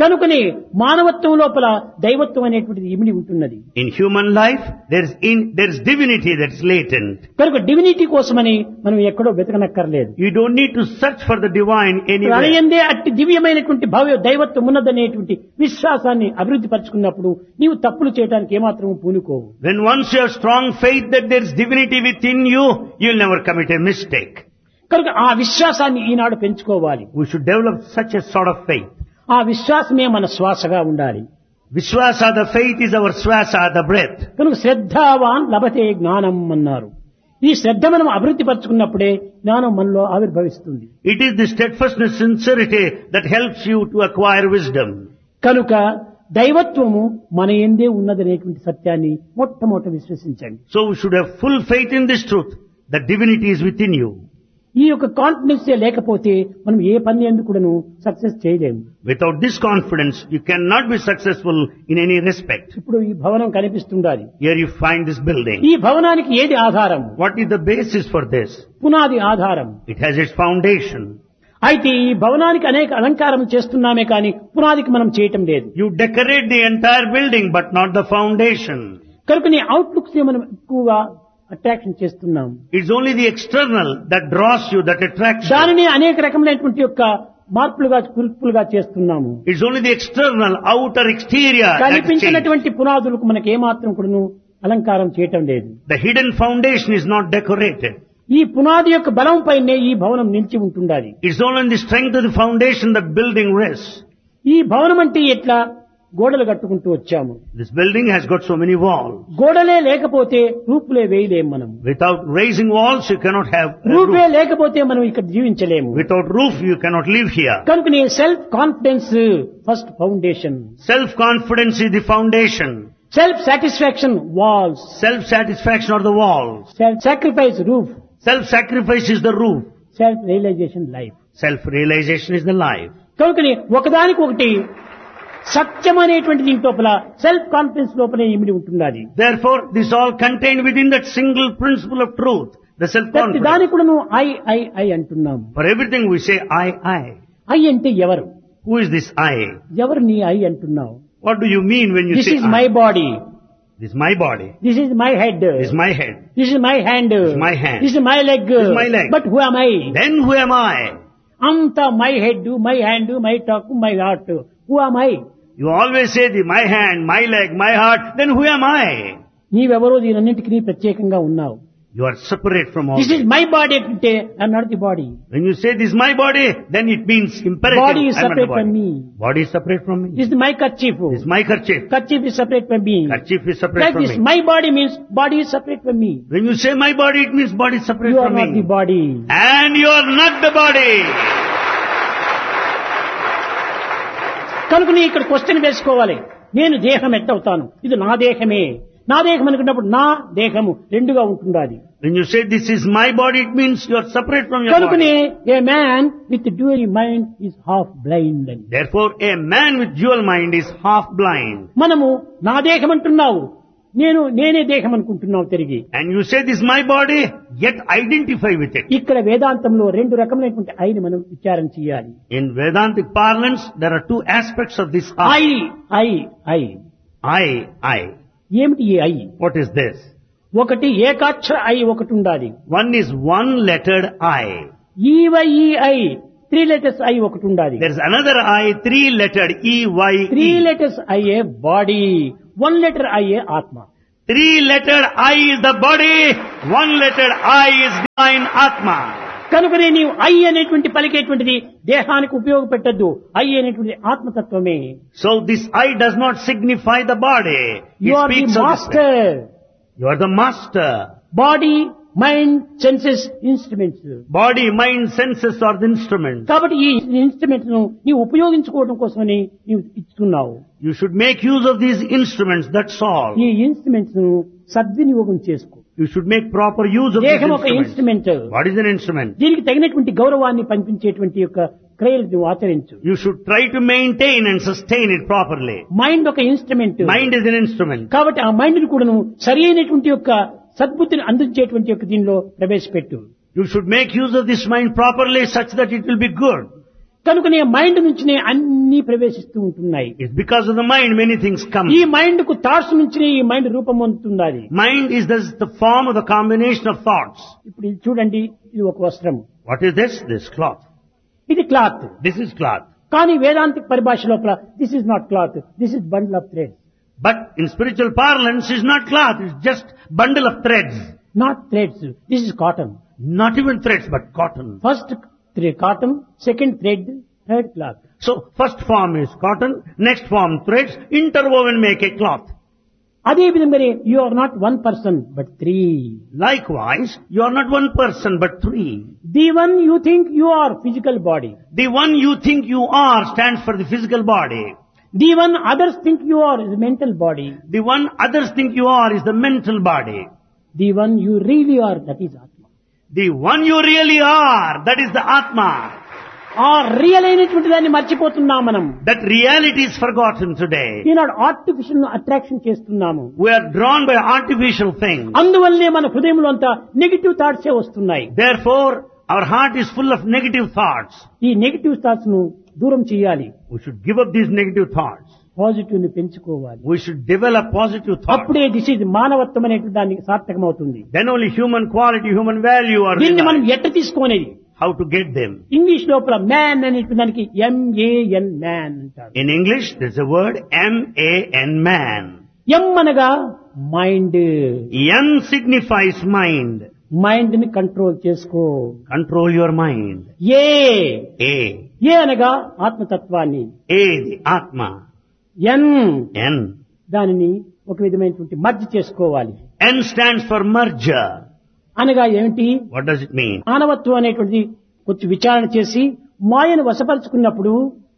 Speaker 2: కనుకనే మానవత్వం లోపల దైవత్వం అనేటువంటిది ఇమిడి ఉంటున్నది.
Speaker 1: In human life, there is divinity that's latent.
Speaker 2: కనుక డివినిటీ కోసమని మనం ఎక్కడో వెతకనక్కర్లేదు.
Speaker 1: You don't need to search for the divine anywhere.
Speaker 2: ప్రళయందే అట్టి దివ్యమైనటువంటి భవ్య దైవత్వం ఉన్నదనేటువంటి విశ్వాసాన్ని అభివృద్ధి పరుచుకున్నప్పుడు నీవు తప్పులు చేయడానికి ఏమాత్రం పూనుకోవు.
Speaker 1: When once you have strong faith that there is divinity within you, you'll never commit a mistake.
Speaker 2: కనుక ఆ విశ్వాసాన్ని ఈనాడు పెంచుకోవాలి.
Speaker 1: We should develop such a sort of faith.
Speaker 2: ఆ విశ్వాసమే మన శ్వాసగా ఉండాలి.
Speaker 1: Vishwasa, the faith, is our swasa, the breath.
Speaker 2: కనుక శ్రద్ధావాన్ లభతే జ్ఞానం అన్నారు. ఈ శ్రద్ధ మనం అభివృద్ధి పరుచుకున్నప్పుడే జ్ఞానం మనలో ఆవిర్భవిస్తుంది.
Speaker 1: It is the steadfastness, sincerity that helps you to acquire wisdom.
Speaker 2: కనుక దైవత్వము మన యందే ఉన్నదనేటువంటి సత్యాన్ని మొట్టమొదట విశ్వసించండి.
Speaker 1: So we should have full faith in this truth, that divinity is within you.
Speaker 2: ఈ యొక్క కాన్ఫిడెన్స్ లేకపోతే మనం ఏ పని ఎందుకు కూడాను సక్సెస్ చేయలేము.
Speaker 1: Without this confidence, you cannot be successful in any respect.
Speaker 2: ఇప్పుడు ఈ భవనం కనిపిస్తుండాలి.
Speaker 1: Here you find this building.
Speaker 2: ఈ భవనానికి ఏది ఆధారం?
Speaker 1: What is the basis for this?
Speaker 2: పునాది ఆధారం.
Speaker 1: It has its foundation.
Speaker 2: అయితే ఈ భవనానికి అనేక అలంకారం చేస్తున్నామే కానీ పునాదికి మనం చేయటం లేదు.
Speaker 1: You decorate the entire building, but not the foundation.
Speaker 2: కనుక నీ అవుట్లుక్స్ మనం ఎక్కువగా అట్రాక్షన్ చేస్తున్నాం.
Speaker 1: It's only the external that draws you, that attracts you.
Speaker 2: దానిని అనేక రకములైనటువంటి యొక్క మార్పులుగా కురుపులుగా చేస్తున్నాము.
Speaker 1: It's only the external, outer, exterior that changes.
Speaker 2: కనిపించినటువంటి పునాదులకు మనకి ఏమాత్రం కూడాను అలంకారం చేయటం లేదు.
Speaker 1: The hidden foundation is not decorated.
Speaker 2: ఈ పునాది యొక్క బలం పైనే ఈ భవనం నిలిచి ఉంటుండాలి.
Speaker 1: It's only in the strength of the foundation that building rests.
Speaker 2: ఈ భవనం అంటే ఎట్లా గోడలు కట్టుకుంటూ వచ్చాము.
Speaker 1: This building has got so many walls.
Speaker 2: గోడలే లేకపోతే రూపులే వేయలేము మనం.
Speaker 1: Without raising walls, you cannot have a
Speaker 2: RuPay
Speaker 1: roof.
Speaker 2: లేకపోతే మనం ఇక్కడ జీవించలేము.
Speaker 1: Without roof, you cannot live here.
Speaker 2: కనుక నీ self confidence first foundation.
Speaker 1: Self-confidence is the foundation.
Speaker 2: Self satisfaction walls.
Speaker 1: Self-satisfaction are the walls.
Speaker 2: Self sacrifice roof.
Speaker 1: Self-sacrifice is the roof.
Speaker 2: Self realisation life.
Speaker 1: Self-realization is the life.
Speaker 2: కనుకని ఒకదానికి ఒకటి సత్యం అనేటువంటి దీని లోపల self confidence లోపలే ఇమిడి ఉంటున్నది.
Speaker 1: Therefore, this all contained within that single principle of truth, the
Speaker 2: ప్రతి
Speaker 1: self-confidence.
Speaker 2: దానికి కూడా నువ్వు ఐ అంటున్నాము.
Speaker 1: For everything we say I.
Speaker 2: I అంటే ఎవరు?
Speaker 1: Who is this I?
Speaker 2: ఎవరు నీ ఐ అంటున్నావు?
Speaker 1: What do you mean when you
Speaker 2: this
Speaker 1: say
Speaker 2: is my
Speaker 1: I?
Speaker 2: Body.
Speaker 1: This is my body.
Speaker 2: This is my head.
Speaker 1: This is my head.
Speaker 2: This is my hand.
Speaker 1: is my hand.
Speaker 2: This is my leg.
Speaker 1: This is my leg.
Speaker 2: But who am I?
Speaker 1: Then who am I?
Speaker 2: అంత my head, my hand, my talk, my heart. Who am I?
Speaker 1: You always say my hand, my leg, my heart. Then who am I?
Speaker 2: నీవెవరో దీనన్నింటికి ప్రత్యేకంగా ఉన్నావు.
Speaker 1: You are separate from all
Speaker 2: this is
Speaker 1: this.
Speaker 2: My body అంటే I'm not the body.
Speaker 1: When you say this is my body, then it means imperative.
Speaker 2: Body is
Speaker 1: I am not the
Speaker 2: separate from
Speaker 1: body.
Speaker 2: me.
Speaker 1: Body is separate from me.
Speaker 2: This is my kerchief.
Speaker 1: This is my kerchief.
Speaker 2: Kerchief is separate from me.
Speaker 1: Kerchief is separate
Speaker 2: Like
Speaker 1: from
Speaker 2: this,
Speaker 1: me.
Speaker 2: my body means body is separate from me.
Speaker 1: When you say my body, it means body is separate
Speaker 2: You are
Speaker 1: from
Speaker 2: not the
Speaker 1: me.
Speaker 2: body.
Speaker 1: And you are not the body.
Speaker 2: కనుక నీ ఇక్కడ question వేసుకోవాలి. నేను దేహం ఎట్టవుతాను? ఇది నా దేహమే. నా దేహం అనుకున్నప్పుడు నా దేహము రెండుగా ఉంటుండాలి.
Speaker 1: When you say this is my body, it means you are separate from your
Speaker 2: కనుకనే
Speaker 1: body.
Speaker 2: A man with dual mind is half blind అని.
Speaker 1: Therefore, a man with dual mind is half blind.
Speaker 2: మనము నా దేహం అంటున్నావు, నేనే దేహం అనుకుంటున్నావు తిరిగి.
Speaker 1: And you say this is my body, yet identify with it.
Speaker 2: ఇక్కడ వేదాంతంలో రెండు రకములైనటువంటి ఐని మనం విచారణ చేయాలి.
Speaker 1: In Vedantic parlance, there are two aspects of this
Speaker 2: I
Speaker 1: I.
Speaker 2: I I
Speaker 1: I.
Speaker 2: ఏమిటి ఈ ఐ?
Speaker 1: What is this?
Speaker 2: ఒకటి ఏకాక్షర ఐ ఒకటి ఉండాలి.
Speaker 1: One is one-lettered I.
Speaker 2: ఈవైఈఐ 3 letters I ఒకటి ఉండాలి.
Speaker 1: There is another I, three-lettered E-Y-E.
Speaker 2: 3 letters IA body, 1 letter IA ఆత్మ.
Speaker 1: Three-lettered I is the body, one-lettered I is divine Atma.
Speaker 2: కనుకనే నీవు I అనేటువంటి పలికేటువంటిది దేహానికి ఉపయోగపెట్టద్దు. ఐ అనేటువంటి ఆత్మతత్వమే.
Speaker 1: So this I does not signify the body.
Speaker 2: You
Speaker 1: It
Speaker 2: are the
Speaker 1: speaks of the spirit.
Speaker 2: Master.
Speaker 1: You are the master.
Speaker 2: Body, mind, senses instruments.
Speaker 1: Body, mind, senses are the instruments.
Speaker 2: కాబట్టి ఈ instruments ను నీవు ఉపయోగించుకోవడం కోసమని నీవు ఇస్తున్నావు.
Speaker 1: You should make use of these instruments, that's all.
Speaker 2: ఈ instruments ను సద్వినియోగం చేసుకో.
Speaker 1: You should make proper use of these
Speaker 2: దేహం ఒక
Speaker 1: instruments.
Speaker 2: Instrument.
Speaker 1: What is an instrument?
Speaker 2: దీనికి తగినటువంటి గౌరవాన్ని పంపించేటువంటి యొక్క క్రియలు నువ్వు ఆచరించు.
Speaker 1: You should try to maintain and sustain it properly.
Speaker 2: Mind ఒక instrument.
Speaker 1: Mind is an instrument.
Speaker 2: కాబట్టి ఆ మైండ్ ని కూడా నువ్వు సరి అయినటువంటి యొక్క సద్బుద్ధిని అందించేటువంటి యొక్క దీనిలో ప్రవేశపెట్టు.
Speaker 1: You should make use of this mind properly such that it will be good.
Speaker 2: కనుకనే మైండ్ నుంచినే అన్ని ప్రవేశిస్తూ ఉంటున్నాయి.
Speaker 1: It's because of the mind many things come.
Speaker 2: ఈ మైండ్ కు థాట్స్ నుంచినే ఈ మైండ్ రూపం పొందుతున్నది.
Speaker 1: Mind is the form of the combination of thoughts.
Speaker 2: ఇప్పుడు ఇది చూడండి, ఇది ఒక వస్త్రం,
Speaker 1: What is this? This cloth.
Speaker 2: ఇది క్లాత్.
Speaker 1: This is cloth.
Speaker 2: కానీ వేదాంతిక పరిభాష లోపల this is not cloth, this is bundle of thread.
Speaker 1: But in spiritual parlance, it's not cloth. It's just bundle of threads.
Speaker 2: Not threads, this is cotton.
Speaker 1: Not even threads, but cotton.
Speaker 2: First cotton, second thread, third cloth.
Speaker 1: So first form is cotton, next form threads, interwoven make a cloth.
Speaker 2: అదే విధంగానే you are not one person but three.
Speaker 1: Likewise, you are not one person but three.
Speaker 2: The one you think you are physical body.
Speaker 1: The one you think you are stands for the physical body.
Speaker 2: The one others think you are is mental body.
Speaker 1: The one others think you are is the mental body.
Speaker 2: The one you really are, that is ఆత్మ.
Speaker 1: The one you really are, that is the Atma.
Speaker 2: ఆ real అయినటువంటి దాన్ని మర్చిపోతున్నాం మనం.
Speaker 1: That reality is forgotten today.
Speaker 2: Eenadu artificial attraction చేస్తున్నాము.
Speaker 1: We are drawn by artificial things.
Speaker 2: అందువల్లే మన హృదయంలో అంతా నెగిటివ్ థాట్స్ వస్తున్నాయి.
Speaker 1: Therefore, our heart is full of negative thoughts.
Speaker 2: ఈ నెగిటివ్ థాట్స్ ను దూరం చేయాలి.
Speaker 1: We should give up these negative thoughts.
Speaker 2: Positive ని పెంచుకోవాలి.
Speaker 1: We should develop positive thoughts.
Speaker 2: అప్పుడే దిస్ ఇస్ మానవత్వం అనేటువంటి దానికి సార్థకమవుతుంది.
Speaker 1: Then only human quality, human value are
Speaker 2: దీన్ని మనం
Speaker 1: realized.
Speaker 2: ఎట్ట తీసుకునేది?
Speaker 1: How to get them?
Speaker 2: English లోపల మ్యాన్ అనేటువంటి దానికి MAN మ్యాన్ అంటారు.
Speaker 1: In English, there's a word MAN, man.
Speaker 2: ఎం అనగా mind.
Speaker 1: M signifies mind.
Speaker 2: Mind ని కంట్రోల్ చేసుకో.
Speaker 1: Control your mind.
Speaker 2: A
Speaker 1: A
Speaker 2: అనగా ఆత్మతత్వాన్ని.
Speaker 1: the Atma. N
Speaker 2: దానిని ఒక విధమైనటువంటి మర్జ్ చేసుకోవాలి.
Speaker 1: N stands for merger.
Speaker 2: అనగా ఏమిటి?
Speaker 1: What does it mean?
Speaker 2: మానవత్వం అనేటువంటిది కొంచెం విచారణ చేసి మాయను వశపరుచుకున్నప్పుడు,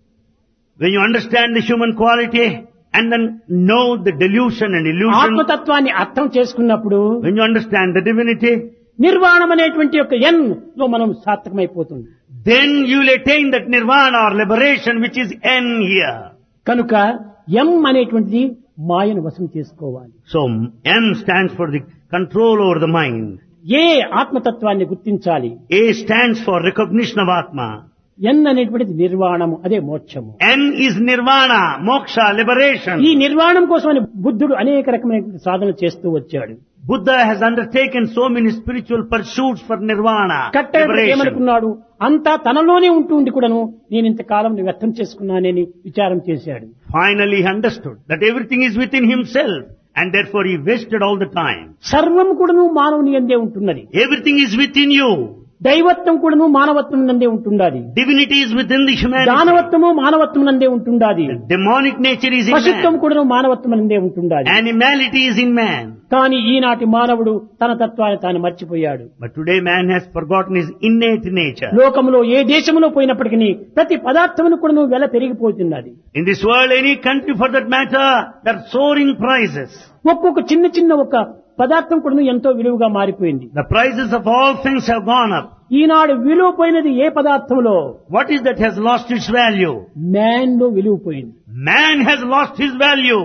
Speaker 1: When you understand the human quality and then know the delusion and illusion,
Speaker 2: ఆత్మతత్వాన్ని అర్థం చేసుకున్నప్పుడు,
Speaker 1: when you understand the divinity,
Speaker 2: నిర్వాణం అనేటువంటి యొక్క ఎన్ లో మనం సార్థకమైపోతుంది.
Speaker 1: then you will attain that nirvana or liberation which is N here.
Speaker 2: కనుక ఎం అనేటువంటిది మాయను వశం చేసుకోవాలి.
Speaker 1: So N stands for the control over the mind.
Speaker 2: ఏ ఆత్మతత్వాన్ని గుర్తించాలి.
Speaker 1: A stands for recognition of Atma.
Speaker 2: ఎన్ అనేటువంటిది నిర్వాణము, అదే మోక్షము.
Speaker 1: N is nirvana, moksha, liberation.
Speaker 2: ఈ నిర్వాణం కోసమని బుద్ధుడు అనేక రకమైన సాధనలు చేస్తూ వచ్చాడు.
Speaker 1: Buddha has undertaken so many spiritual pursuits for nirvana, liberation.
Speaker 2: ఏమనుకున్నాడు? అంతా తనలోనే ఉంటూ కూడాను నేను ఇంతకాలం వ్యర్థం చేసుకున్నానని విచారం చేశాడు.
Speaker 1: Finally he understood that everything is within himself and therefore he wasted all the time.
Speaker 2: సర్వం కూడాను మానవుని యందే ఉంటున్నది.
Speaker 1: Everything is within you.
Speaker 2: దైవత్వం కూడాను మానవత్వం నందే ఉంటున్నది.
Speaker 1: Divinity is within the humanity.
Speaker 2: దానవత్వము మానవత్వం నందే ఉంటున్నది.
Speaker 1: Demonic nature is in
Speaker 2: పశుత్వం
Speaker 1: man.
Speaker 2: కూడాను మానవత్వం నందే ఉంటున్నది.
Speaker 1: Animality is in man.
Speaker 2: కానీ ఈనాటి మానవుడు తన తత్వాన్ని తాను మర్చిపోయాడు.
Speaker 1: But today man has forgotten his innate nature.
Speaker 2: లోకంలో ఏ దేశంలో పోయినప్పటికీ ప్రతి పదార్థమును కూడాను వెల పెరిగిపోతున్నది.
Speaker 1: In this world, any country for that matter, there are soaring prices.
Speaker 2: ఒక్కొక్క చిన్న ఒక పదార్థం కూడాను ఎంతో విలువగా మారిపోయింది.
Speaker 1: The prices of all things have gone up.
Speaker 2: ఈనాడు విలువ పోయినది ఏ పదార్థంలో?
Speaker 1: What is that has lost its value?
Speaker 2: Man లో విలువ పోయింది.
Speaker 1: Man has lost his value.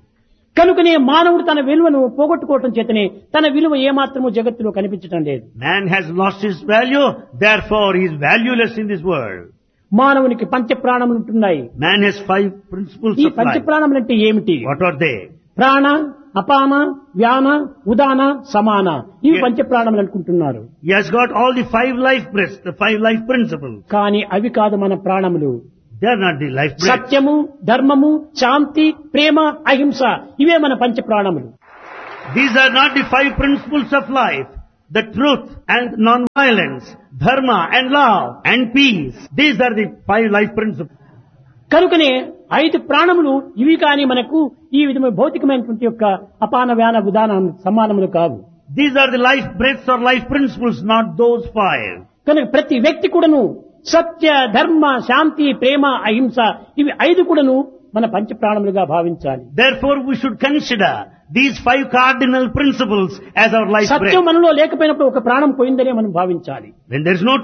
Speaker 2: కనుకనే మానవుడు తన విలువను పోగొట్టుకోవటం చేతనే తన విలువ ఏమాత్రము జగత్తులో కనిపించటం లేదు.
Speaker 1: Man has lost his value, therefore he is valueless in this world.
Speaker 2: మానవునికి పంచ ప్రాణములు ఉంటున్నాయి.
Speaker 1: Man has 5 principles
Speaker 2: ఈ
Speaker 1: of
Speaker 2: పంచ
Speaker 1: life.
Speaker 2: ప్రాణములు అంటే ఏమిటి?
Speaker 1: What are they?
Speaker 2: ప్రాణ, అపాన, వ్యాన, ఉదాన, సమాన, ఇవి పంచ ప్రాణములు అనుకుంటున్నారు.
Speaker 1: He has got all the 5 life breaths, the 5 life principles.
Speaker 2: కానీ అవి కాదు మన ప్రాణములు.
Speaker 1: They are not the life breaths.
Speaker 2: సత్యము, ధర్మము, శాంతి, ప్రేమ, అహింస, ఇవే మన పంచ ప్రాణములు.
Speaker 1: These are not the 5 principles of life. The truth and non-violence, dharma and love and peace. These are the 5 life principles.
Speaker 2: కనుకనే 5 ప్రాణములు ఇవి కానీ మనకు ఈ విధమైన భౌతికమైనటువంటి యొక్క అపాన, వ్యాన, ఉదాన సమానములు కావు.
Speaker 1: These are the life breaths or life principles, not those 5.
Speaker 2: కనుక ప్రతి వ్యక్తి కూడాను సత్య, ధర్మ, శాంతి, ప్రేమ, అహింస ఇవి 5 కూడాను మన పంచ ప్రాణములుగా భావించాలి.
Speaker 1: Therefore we should consider these 5 cardinal principles as our life breath.
Speaker 2: సత్యం మనలో లేకపోయినప్పుడు ఒక ప్రాణం పోయిందనే మనం భావించాలి.
Speaker 1: When there is no truth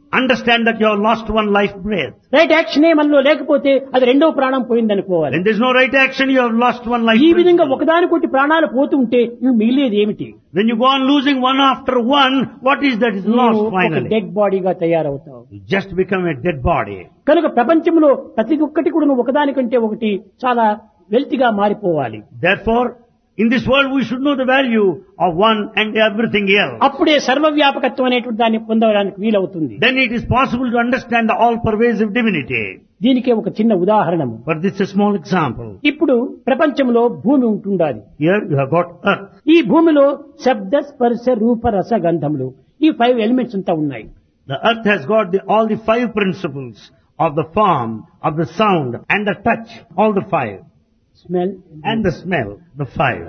Speaker 1: understand that you have lost one life breath.
Speaker 2: Right యాక్షనే మనలో లేకపోతే అది రెండో ప్రాణం పోయిందనుకోవాలి.
Speaker 1: When there is no right action, you have lost one life
Speaker 2: ఈ విధంగా
Speaker 1: principle.
Speaker 2: ఒకదానికొకటి ప్రాణాలు పోతూ ఉంటే నువ్వు మిగిలేది ఏమిటి?
Speaker 1: When you go on losing one after one, what is that is lost finally?
Speaker 2: Dead బాడీగా తయారవుతావు.
Speaker 1: You just become a dead body.
Speaker 2: కనుక ప్రపంచంలో ప్రతి ఒక్కటి కూడా నువ్వు ఒకదానికంటే ఒకటి చాలా వెల్తిగా మారిపోవాలి.
Speaker 1: Therefore, in this world we should know the value of one and everything else.
Speaker 2: అప్పుడే సర్వవ్యాపకత్వం అనేటువంటి దాన్ని పొందడానికి వీలవుతుంది.
Speaker 1: Then it is possible to understand the all-pervasive divinity.
Speaker 2: దీనికే ఒక చిన్న ఉదాహరణము.
Speaker 1: But this is a small example.
Speaker 2: ఇప్పుడు ప్రపంచంలో భూమి ఉంటుండాలి.
Speaker 1: Here you have got earth.
Speaker 2: ఈ భూమిలో శబ్ద స్పర్శ రూప రస గంధములు ఈ 5 ఎలిమెంట్స్ అంతా ఉన్నాయి.
Speaker 1: The earth has got all the 5 principles of the form, of the sound and the touch, all the 5.
Speaker 2: Smell
Speaker 1: And the smell, the 5.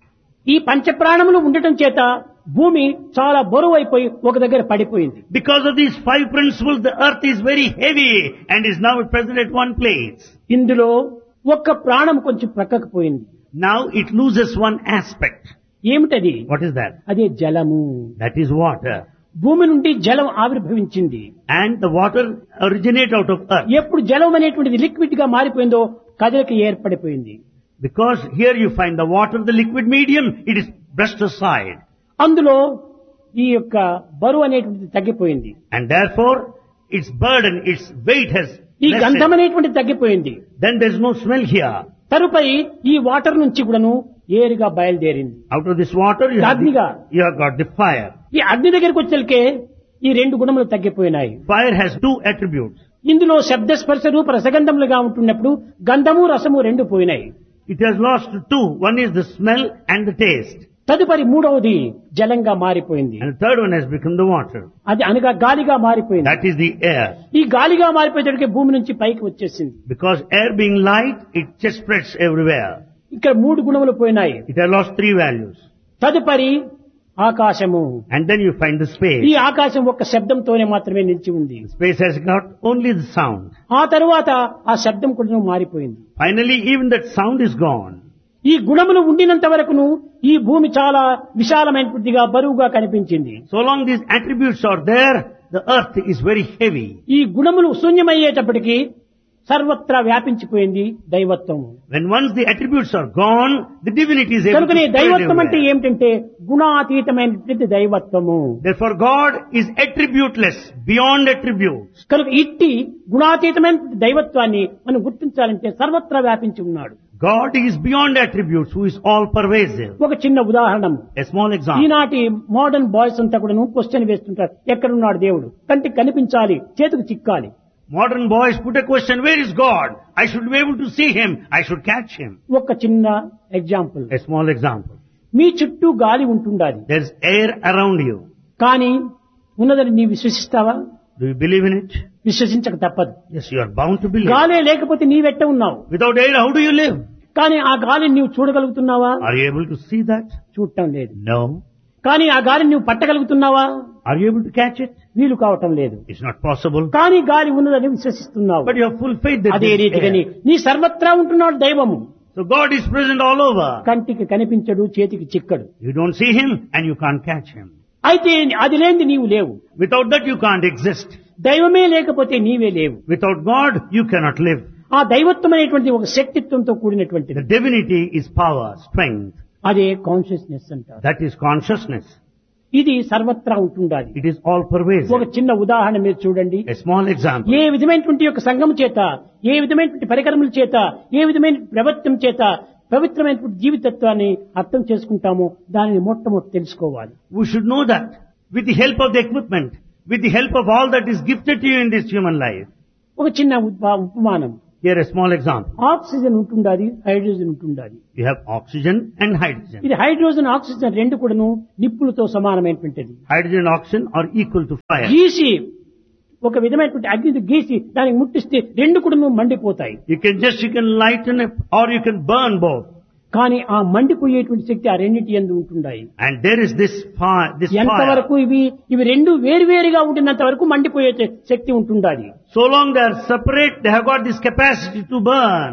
Speaker 2: ఈ పంచప్రాణములు ఉండటం చేత భూమి చాలా బరువు అయిపోయి ఒక దగ్గర పడిపోయింది.
Speaker 1: Because of these 5 principles, the earth is very heavy and is now present at one place.
Speaker 2: ఇందులో ఒక్క ప్రాణం కొంచెం ప్రక్కకు పోయింది.
Speaker 1: Now it loses one aspect.
Speaker 2: ఏమిటది?
Speaker 1: What is that?
Speaker 2: అదే జలము.
Speaker 1: That is water.
Speaker 2: భూమి నుండి జలం ఆవిర్భవించింది.
Speaker 1: And the water originate out of earth.
Speaker 2: ఎప్పుడు జలం అనేటువంటిది లిక్విడ్ గా మారిపోయిందో కదలిక ఏర్పడిపోయింది.
Speaker 1: Because here you find the water, the liquid medium, it is brushed aside.
Speaker 2: అందులో ఈ యొక్క బరువు అనేటువంటిది తగ్గిపోయింది.
Speaker 1: And therefore, its burden, its weight has
Speaker 2: ఈ గంధం
Speaker 1: lessened.
Speaker 2: అనేటువంటిది తగ్గిపోయింది.
Speaker 1: Then there is no smell here.
Speaker 2: తరుపై ఈ వాటర్ నుంచి కూడాను ఏరుగా బయలుదేరింది.
Speaker 1: Out of this water,
Speaker 2: అగ్నిగా.
Speaker 1: you have got the fire.
Speaker 2: ఈ అగ్ని దగ్గరికి వచ్చేకే ఈ 2 గుణములు తగ్గిపోయినాయి.
Speaker 1: Fire has 2 attributes.
Speaker 2: ఇందులో శబ్ద స్పర్శ రూప రసగంధములుగా ఉంటున్నప్పుడు గంధము రసము 2 పోయినాయి.
Speaker 1: It has lost 2. One is the smell and the taste.
Speaker 2: తదుపరి మూడవది జలంగా మారిపోయింది.
Speaker 1: And the third one has become the water.
Speaker 2: అది అనగా గాలిగా మారిపోయింది.
Speaker 1: That is the air.
Speaker 2: ఈ గాలిగా మారిపోయేటప్పటికి భూమి నుంచి పైకి వచ్చేసింది.
Speaker 1: Because air being light, it just spreads everywhere.
Speaker 2: ఇక్కడ 3 గుణములు పోయినాయి.
Speaker 1: It has lost 3 values.
Speaker 2: తదుపరి ఆకాశము.
Speaker 1: And then you find the space.
Speaker 2: ఈ ఆకాశం ఒక్క శబ్దంతోనే మాత్రమే నిలిచి ఉంది.
Speaker 1: Space has got only the sound.
Speaker 2: ఆ తరువాత ఆ శబ్దం కూడా మారిపోయింది.
Speaker 1: Finally, even that sound is gone.
Speaker 2: ఈ గుణములు ఉండినంత వరకును ఈ భూమి చాలా విశాలమైనదిగా బరువుగా కనిపించింది.
Speaker 1: So long these attributes are there, the earth is very heavy.
Speaker 2: ఈ గుణములు శూన్యమయ్యేటప్పటికి సర్వత్రా వ్యాపించిపోయింది దైవత్వము.
Speaker 1: When once the attributes are gone, the divinity is able to
Speaker 2: కనుకనే
Speaker 1: spread
Speaker 2: దైవత్వం అంటే
Speaker 1: everywhere.
Speaker 2: ఏమిటంటే గుణాతీతమైనటువంటి దైవత్వము.
Speaker 1: Therefore God is attributeless, beyond attributes.
Speaker 2: కనుక ఇట్టి గుణాతీతమైన దైవత్వాన్ని మనం గుర్తించాలంటే సర్వత్రా వ్యాపించి ఉన్నాడు.
Speaker 1: God is beyond attributes, who is all pervasive.
Speaker 2: ఒక చిన్న ఉదాహరణ.
Speaker 1: A small example.
Speaker 2: ఈనాటి మోడర్న్ బాయ్స్ అంతా కూడా క్వశ్చన్ వేస్తుంటారు, ఎక్కడున్నాడు దేవుడు? కంటికి కనిపించాలి, చేతికి చిక్కాలి.
Speaker 1: Modern boys put a question, where is God? I should be able to see Him. I should catch Him.
Speaker 2: ఒక చిన్న ఎగ్జాంపుల్.
Speaker 1: A small example.
Speaker 2: మీ చుట్టూ గాలి ఉంటుండాలి,
Speaker 1: There is air around you.
Speaker 2: కానీ ఉన్నదని నీ విశ్వసిస్తావా?
Speaker 1: Do you believe in it?
Speaker 2: విశ్వసించక తప్పదు.
Speaker 1: Yes, you are bound to believe.
Speaker 2: గాలే లేకపోతే నీవెట్ట ఉన్నావు?
Speaker 1: Without air, how do you live?
Speaker 2: కానీ ఆ గాలిని నీవు చూడగలుగుతున్నావా?
Speaker 1: Are you able to see that?
Speaker 2: చూడటం లేదు.
Speaker 1: No.
Speaker 2: కానీ ఆ గాలిని నువ్వు పట్టగలుగుతున్నావా?
Speaker 1: Are you able to catch it?
Speaker 2: వీలు కావటం లేదు.
Speaker 1: It's not possible.
Speaker 2: కానీ గాలి ఉన్నదని విశ్వసిస్తున్నావు.
Speaker 1: But you have full faith that
Speaker 2: అదే
Speaker 1: there is
Speaker 2: రీతిగాని
Speaker 1: air.
Speaker 2: నీ సర్వత్రా ఉంటున్నాడు దైవము.
Speaker 1: So God is present all over.
Speaker 2: కంటికి కనిపించడు, చేతికి చిక్కడు.
Speaker 1: You don't see Him and you can't catch Him.
Speaker 2: అయితే అది లేనిది నీవు లేవు.
Speaker 1: Without that you can't exist.
Speaker 2: దైవమే లేకపోతే నీవే లేవు.
Speaker 1: Without God you cannot live.
Speaker 2: ఆ దైవత్వం అనేటువంటిది ఒక శక్తిత్వంతో కూడినటువంటిది.
Speaker 1: The divinity is power, strength.
Speaker 2: అదే కాన్షియస్నెస్ అంటారు.
Speaker 1: That is consciousness.
Speaker 2: ఇది సర్వత్రా ఉంటుండాలి.
Speaker 1: It is all pervasive.
Speaker 2: ఒక చిన్న ఉదాహరణ మీరు చూడండి.
Speaker 1: A small example.
Speaker 2: ఏ విధమైనటువంటి యొక్క సంఘం చేత, ఏ విధమైనటువంటి పరికరముల చేత, ఏ విధమైన ప్రవర్తన చేత పవిత్రమైనటువంటి జీవితత్వాన్ని అర్థం చేసుకుంటామో దానిని మొట్టమొదటి తెలుసుకోవాలి.
Speaker 1: We should know that with the help of the equipment, with the help of all that is gifted to you in this human life.
Speaker 2: ఒక చిన్న ఉపమానం.
Speaker 1: Here a small example.
Speaker 2: Oxygen ఉంటుండాలి, హైడ్రోజన్ ఉంటుండాలి.
Speaker 1: You have oxygen and hydrogen.
Speaker 2: ఇది hydrogen oxygen రెండు కూడాను నిప్పులతో సమానమైనటువంటిది.
Speaker 1: Hydrogen and oxygen are equal to fire.
Speaker 2: గీసి ఒక విధమైనటువంటి అగ్నిని గీసి దానికి ముట్టిస్తే రెండు కూడాను మండిపోతాయి.
Speaker 1: You can lighten it or you can burn both.
Speaker 2: కానీ ఆ మండిపోయేటువంటి శక్తి ఆ రెండింటి యందు ఉంటుండాయి.
Speaker 1: And there is this fire.
Speaker 2: ఎంతవరకు ఇవి రెండు వేరువేరుగా ఉంటున్నంత వరకు మండిపోయే శక్తి ఉంటుండాలి.
Speaker 1: So long they are separate, they have got this capacity to burn.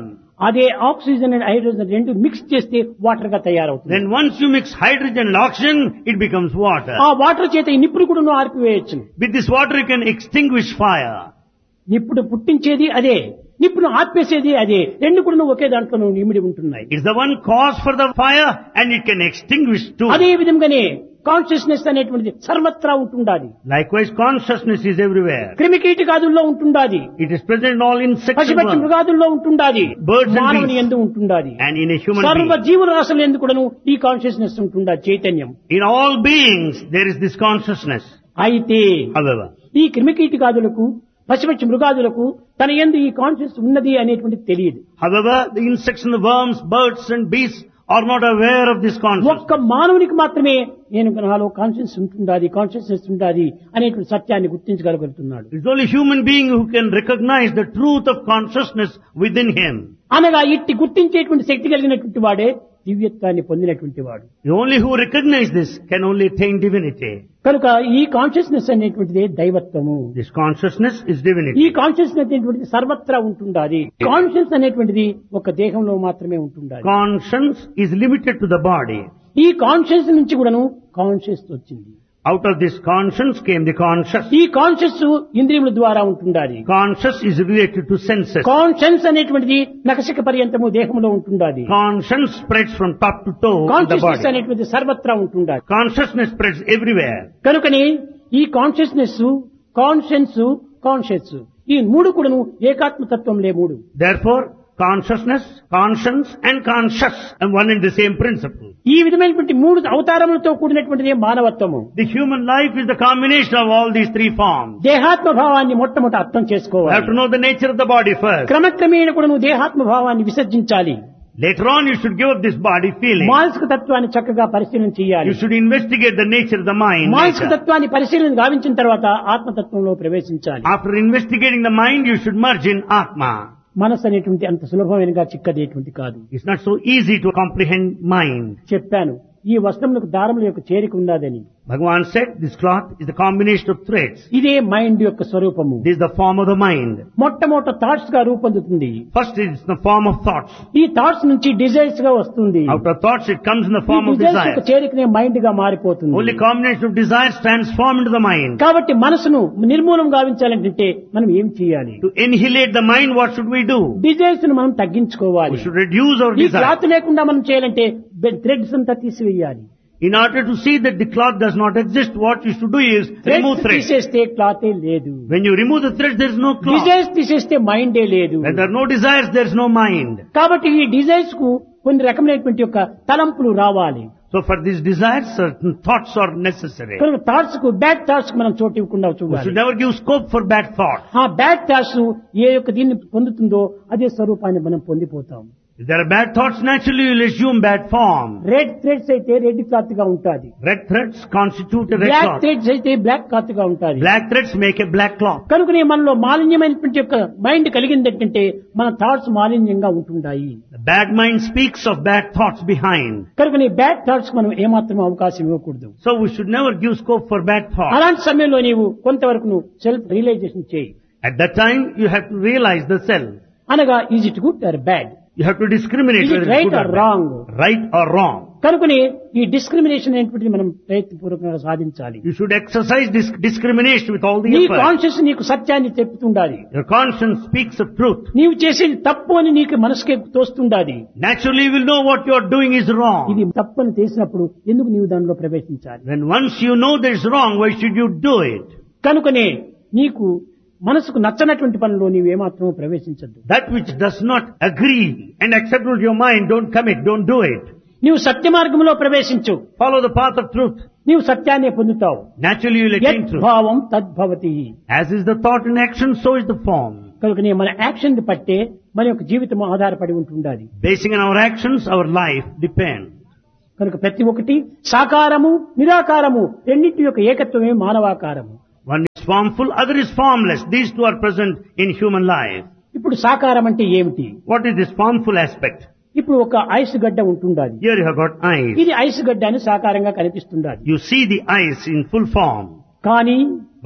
Speaker 2: అదే ఆక్సిజన్ అండ్ హైడ్రోజన్ రెండు మిక్స్ చేస్తే వాటర్ గా తయారవుతుంది.
Speaker 1: Then once you mix hydrogen and oxygen, it becomes water.
Speaker 2: ఆ వాటర్ చేత ఈ నిప్పును కూడా ఆర్పివేయచ్చు.
Speaker 1: With this water you can extinguish fire.
Speaker 2: నిప్పుడు పుట్టించేది అదే, నిప్పును ఆర్పేసేది అదే, రెండు కూడా ఒకే దాంట్లో ఇమిడి ఉంటున్నాయి.
Speaker 1: It's the one cause for the fire and it can extinguish too.
Speaker 2: అదే విధంగానే కాన్షియస్నెస్ అనేటువంటిది సర్వత్రా ఉంటుండాది.
Speaker 1: Likewise consciousness is everywhere.
Speaker 2: క్రిమికీటకాదుల్లో ఉంటుండాది,
Speaker 1: It is present in all insects and
Speaker 2: పశుపక్షి
Speaker 1: worms.
Speaker 2: మృగాదుల్లో ఉంటుండాది,
Speaker 1: Birds and
Speaker 2: మానవుని
Speaker 1: beasts.
Speaker 2: యందు ఉంటుండాది.
Speaker 1: And in a human
Speaker 2: సర్వ
Speaker 1: being.
Speaker 2: జీవుల రాశుల యందు కూడాను ఈ కాన్షియస్నెస్ ఉంటుండాది, చైతన్యం.
Speaker 1: In all beings there is this consciousness.
Speaker 2: అయితే
Speaker 1: However,
Speaker 2: ఈ క్రిమికీటకాదులకు పశుపక్షి మృగాదులకు తన యందు ఈ కాన్షియస్ ఉన్నది అనేటువంటిది తెలియదు.
Speaker 1: the insects and the worms, birds and beasts are not aware of this consciousness.
Speaker 2: ఒక్క మానవునికి మాత్రమే నేను నాలో కాన్షియస్ ఉంటుండాది, కాన్షియస్నెస్ ఉండాది అనేటువంటి సత్యాన్ని గుర్తించగలుగుతున్నాడు.
Speaker 1: It's only human being who can recognize the truth of consciousness within him.
Speaker 2: అనగా ఇట్టి గుర్తించేటువంటి శక్తి కలిగినటువంటి వాడే దివ్యత్వాన్ని పొందినటువంటి వాడు.
Speaker 1: The only who recognize this can only attain divinity.
Speaker 2: కనుక ఈ కాన్షియస్నెస్ అనేటువంటిది దైవత్వము.
Speaker 1: This consciousness is
Speaker 2: ఈ
Speaker 1: divinity.
Speaker 2: కాన్షియస్నెస్ అనేటువంటిది సర్వత్రా ఉంటుండాలి. కాన్షియస్ అనేటువంటిది ఒక దేహంలో మాత్రమే ఉంటుండాలి.
Speaker 1: Conscience is limited to the body.
Speaker 2: ఈ కాన్షియస్ నుంచి కూడాను కాన్షియస్ వచ్చింది.
Speaker 1: Out of this conscience came the conscious.
Speaker 2: ఈ కాన్షియస్ ఇంద్రియముల ద్వారా ఉంటుండాలి.
Speaker 1: Conscious is related to senses.
Speaker 2: Conscience అనేటువంటిది నఖశిఖ పర్యంతము దేహంలో ఉంటుండాలి.
Speaker 1: Conscience spreads from top to toe in the
Speaker 2: consciousness
Speaker 1: body.
Speaker 2: అనేటువంటిది సర్వత్రా ఉంటుండాలి.
Speaker 1: Consciousness spreads everywhere.
Speaker 2: కనుకనే ఈ కాన్షియస్నెస్, కాన్షియన్స్, కాన్షియస్ ఈ మూడు కూడాను ఏకాత్మతత్వంలే మూడు.
Speaker 1: Therefore, consciousness, conscience and conscious and one and the same principle.
Speaker 2: ఈ విధమైనటువంటి మూడు అవతారములతో కూడినటువంటిది మానవత్వము.
Speaker 1: The human life is the combination of all these three forms.
Speaker 2: దేహాత్మ భావాన్ని మొట్టమొదట అర్థం
Speaker 1: You have
Speaker 2: చేసుకోవాలి.
Speaker 1: to know the nature of the body first.
Speaker 2: క్రమక్రమేణ కూడా నువ్వు దేహాత్మ భావాన్ని విసర్జించాలి.
Speaker 1: Later on you should give up this body feeling.
Speaker 2: మానసిక తత్వాన్ని చక్కగా పరిశీలన చేయాలి.
Speaker 1: You should investigate the nature of the mind.
Speaker 2: మానసిక
Speaker 1: later.
Speaker 2: తత్వాన్ని పరిశీలన గావించిన తర్వాత ఆత్మతత్వంలో ప్రవేశించాలి.
Speaker 1: After investigating the mind, you should merge in Atma.
Speaker 2: మనసు అనేటువంటి అంత సులభమైనగా చిక్కదేటువంటి కాదు.
Speaker 1: It's not so easy to comprehend mind.
Speaker 2: చెప్పాను ఈ వస్త్రములకు దారముల యొక్క చేరిక ఉన్నదని.
Speaker 1: Bhagavan said this cloth is the combination of threads.
Speaker 2: ఇదే మైండ్ యొక్క స్వరూపము.
Speaker 1: This is the form of the mind.
Speaker 2: మొట్టమొదట థాట్స్ గా రూపొందుతుంది.
Speaker 1: First it's the form of thoughts.
Speaker 2: ఈ థాట్స్ నుంచి డిజైర్స్ గా వస్తుంది.
Speaker 1: Out of thoughts it comes in the
Speaker 2: ఈ
Speaker 1: form of
Speaker 2: డిజైర్స్ యొక్క
Speaker 1: desire.
Speaker 2: చేరికనే మైండ్ గా మారిపోతుంది.
Speaker 1: Only combination of desires transform into the mind.
Speaker 2: కాబట్టి మనసును నిర్మూలం గావించాలంటే మనం ఏం చేయాలి?
Speaker 1: To annihilate the mind, what should we do?
Speaker 2: Desires ను మనం తగ్గించుకోవాలి.
Speaker 1: We should reduce our
Speaker 2: ఈ
Speaker 1: desire.
Speaker 2: క్లాత్ లేకుండా మనం చేయాలంటే థ్రెడ్స్ అంతా తీసివేయాలి.
Speaker 1: In order to see that the cloth does not exist, what you should do is remove
Speaker 2: threads
Speaker 1: threads.
Speaker 2: తీసేస్తే క్లాతే లేదు.
Speaker 1: When you remove the threads, there is no cloth.
Speaker 2: Desires తీసేస్తే మైండే లేదు.
Speaker 1: When there are no desires, there is no mind.
Speaker 2: కాబట్టి ఈ desires కు కొన్ని రకమైనటువంటి యొక్క తలంపులు రావాలి.
Speaker 1: So for these desires, certain thoughts are necessary.
Speaker 2: కనుక థాట్స్ కు బ్యాడ్ థాట్స్ కు మనం చోటు ఇవ్వకుండా
Speaker 1: We should
Speaker 2: చూడాలి.
Speaker 1: never give scope for bad thoughts.
Speaker 2: ఆ బ్యాడ్ థాట్స్ ఏ యొక్క దీన్ని పొందుతుందో అదే స్వరూపాన్ని మనం పొందిపోతాం.
Speaker 1: If there are bad thoughts, naturally you will assume bad form.
Speaker 2: Red threads అయితే రెడ్ క్లాత్ గా ఉంటుంది.
Speaker 1: Red threads constitute a red
Speaker 2: black
Speaker 1: cloth.
Speaker 2: Threads అయితే బ్లాక్ క్లాత్ గా ఉంటుంది.
Speaker 1: Black threads make a black cloth.
Speaker 2: కనుకనే మనలో మాలిన్యమైనటువంటి యొక్క mind కలిగిందంటే మన థాట్స్ మాలిన్యంగా ఉంటుంటాయి.
Speaker 1: The bad mind speaks of bad thoughts behind.
Speaker 2: కనుకనే బ్యాడ్ థాట్స్ మనం ఏమాత్రం అవకాశం ఇవ్వకూడదు.
Speaker 1: So we should never give scope for bad thoughts.
Speaker 2: అలాంటి సమయంలో నీవు కొంతవరకు నువ్వు సెల్ఫ్ రియలైజేషన్ చేయి.
Speaker 1: At that time, you have to realize the self.
Speaker 2: అనగా is it good or bad,
Speaker 1: You have to discriminate
Speaker 2: Is it
Speaker 1: whether
Speaker 2: right
Speaker 1: it's good
Speaker 2: or
Speaker 1: or
Speaker 2: wrong?
Speaker 1: bad. Right or wrong.
Speaker 2: కనుకనే ఈ discrimination అనేటువంటిది మనం ప్రయత్నపూర్వకంగా సాధించాలి.
Speaker 1: You should exercise this discrimination with all the
Speaker 2: నీ
Speaker 1: effort.
Speaker 2: Conscious నీకు సత్యాన్ని చెప్తుండాలి.
Speaker 1: Your conscience speaks of truth.
Speaker 2: నీవు చేసేది తప్పు అని నీకు మనసుకే తోస్తుండాలి.
Speaker 1: Naturally, you will know what you are doing is wrong.
Speaker 2: ఇది తప్పని తెలిసినప్పుడు ఎందుకు నీవు దానిలో ప్రవేశించాలి?
Speaker 1: When once you know that it's wrong, why should you do it?
Speaker 2: కనుకనే నీకు మనసుకు నచ్చనటువంటి పనిలో నీవు ఏమాత్రం ప్రవేశించద్దు.
Speaker 1: That which does not agree and accept with your mind, don't commit, don't do it.
Speaker 2: నీవు సత్య మార్గంలో ప్రవేశించు.
Speaker 1: Follow the path of truth.
Speaker 2: నీవు సత్యాన్ని పొందుతావు.
Speaker 1: Naturally, you will attain truth.
Speaker 2: యద్భావం తద్భవతి.
Speaker 1: As is the thought in action, so is the form.
Speaker 2: కనుకనే మన action పట్టే మన యొక్క జీవితం ఆధారపడి ఉంటుండాలి.
Speaker 1: Basing on our actions, our life depends.
Speaker 2: కనుక ప్రతి ఒక్కటి సాకారము నిరాకారము రెండింటి యొక్క ఏకత్వమే మానవాకారము.
Speaker 1: One is formful, other is formless. These two are present in human life.
Speaker 2: ఇప్పుడు సాకారం అంటే ఏమిటి?
Speaker 1: What is this formful aspect?
Speaker 2: ఇప్పుడు ఒక ఐస్ గడ్డ ఉంటుండాలి.
Speaker 1: Here you have got eyes.
Speaker 2: ఇది ఐస్ గడ్డ అని సాకారంగా కనిపిస్తుండాలి.
Speaker 1: You see the eyes in full form.
Speaker 2: కానీ
Speaker 1: But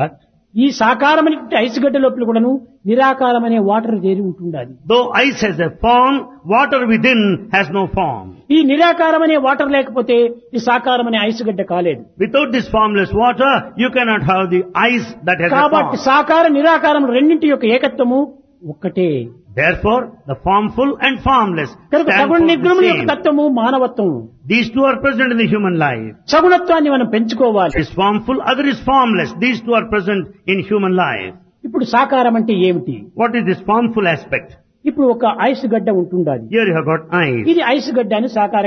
Speaker 2: ఈ సాకారమైన ఐస్ గడ్డ లోపల కూడాను నిరాకారమనే వాటర్ చేరి ఉంటుండాలి.
Speaker 1: Though ice has a form, water within has no form.
Speaker 2: ఈ నిరాకారమనే వాటర్ లేకపోతే ఈ సాకారమనే ఐస్ గడ్డ కాలేదు.
Speaker 1: Without this formless water, you cannot have the ice that has a
Speaker 2: కాబట్టి
Speaker 1: form.
Speaker 2: సాకార నిరాకారం రెండింటి యొక్క ఏకత్వము ఒక్కటే.
Speaker 1: Therefore, the formful and formless
Speaker 2: కనుక
Speaker 1: stand
Speaker 2: సగుణ
Speaker 1: for the
Speaker 2: నిర్గుణముల యొక్క
Speaker 1: same.
Speaker 2: తత్వము మానవత్వము.
Speaker 1: These two are present in the human life.
Speaker 2: సగుణత్వాన్ని మనం పెంచుకోవాలి.
Speaker 1: One is formful, other is formless. These two are present in human life.
Speaker 2: ఇప్పుడు సాకారం అంటే ఏమిటి?
Speaker 1: What is this formful aspect?
Speaker 2: ఇప్పుడు ఒక ఐస్ గడ్డ ఉంటుండాలి.
Speaker 1: Here you have got ice.
Speaker 2: ఇది ఐస్ గడ్డ అని సాకార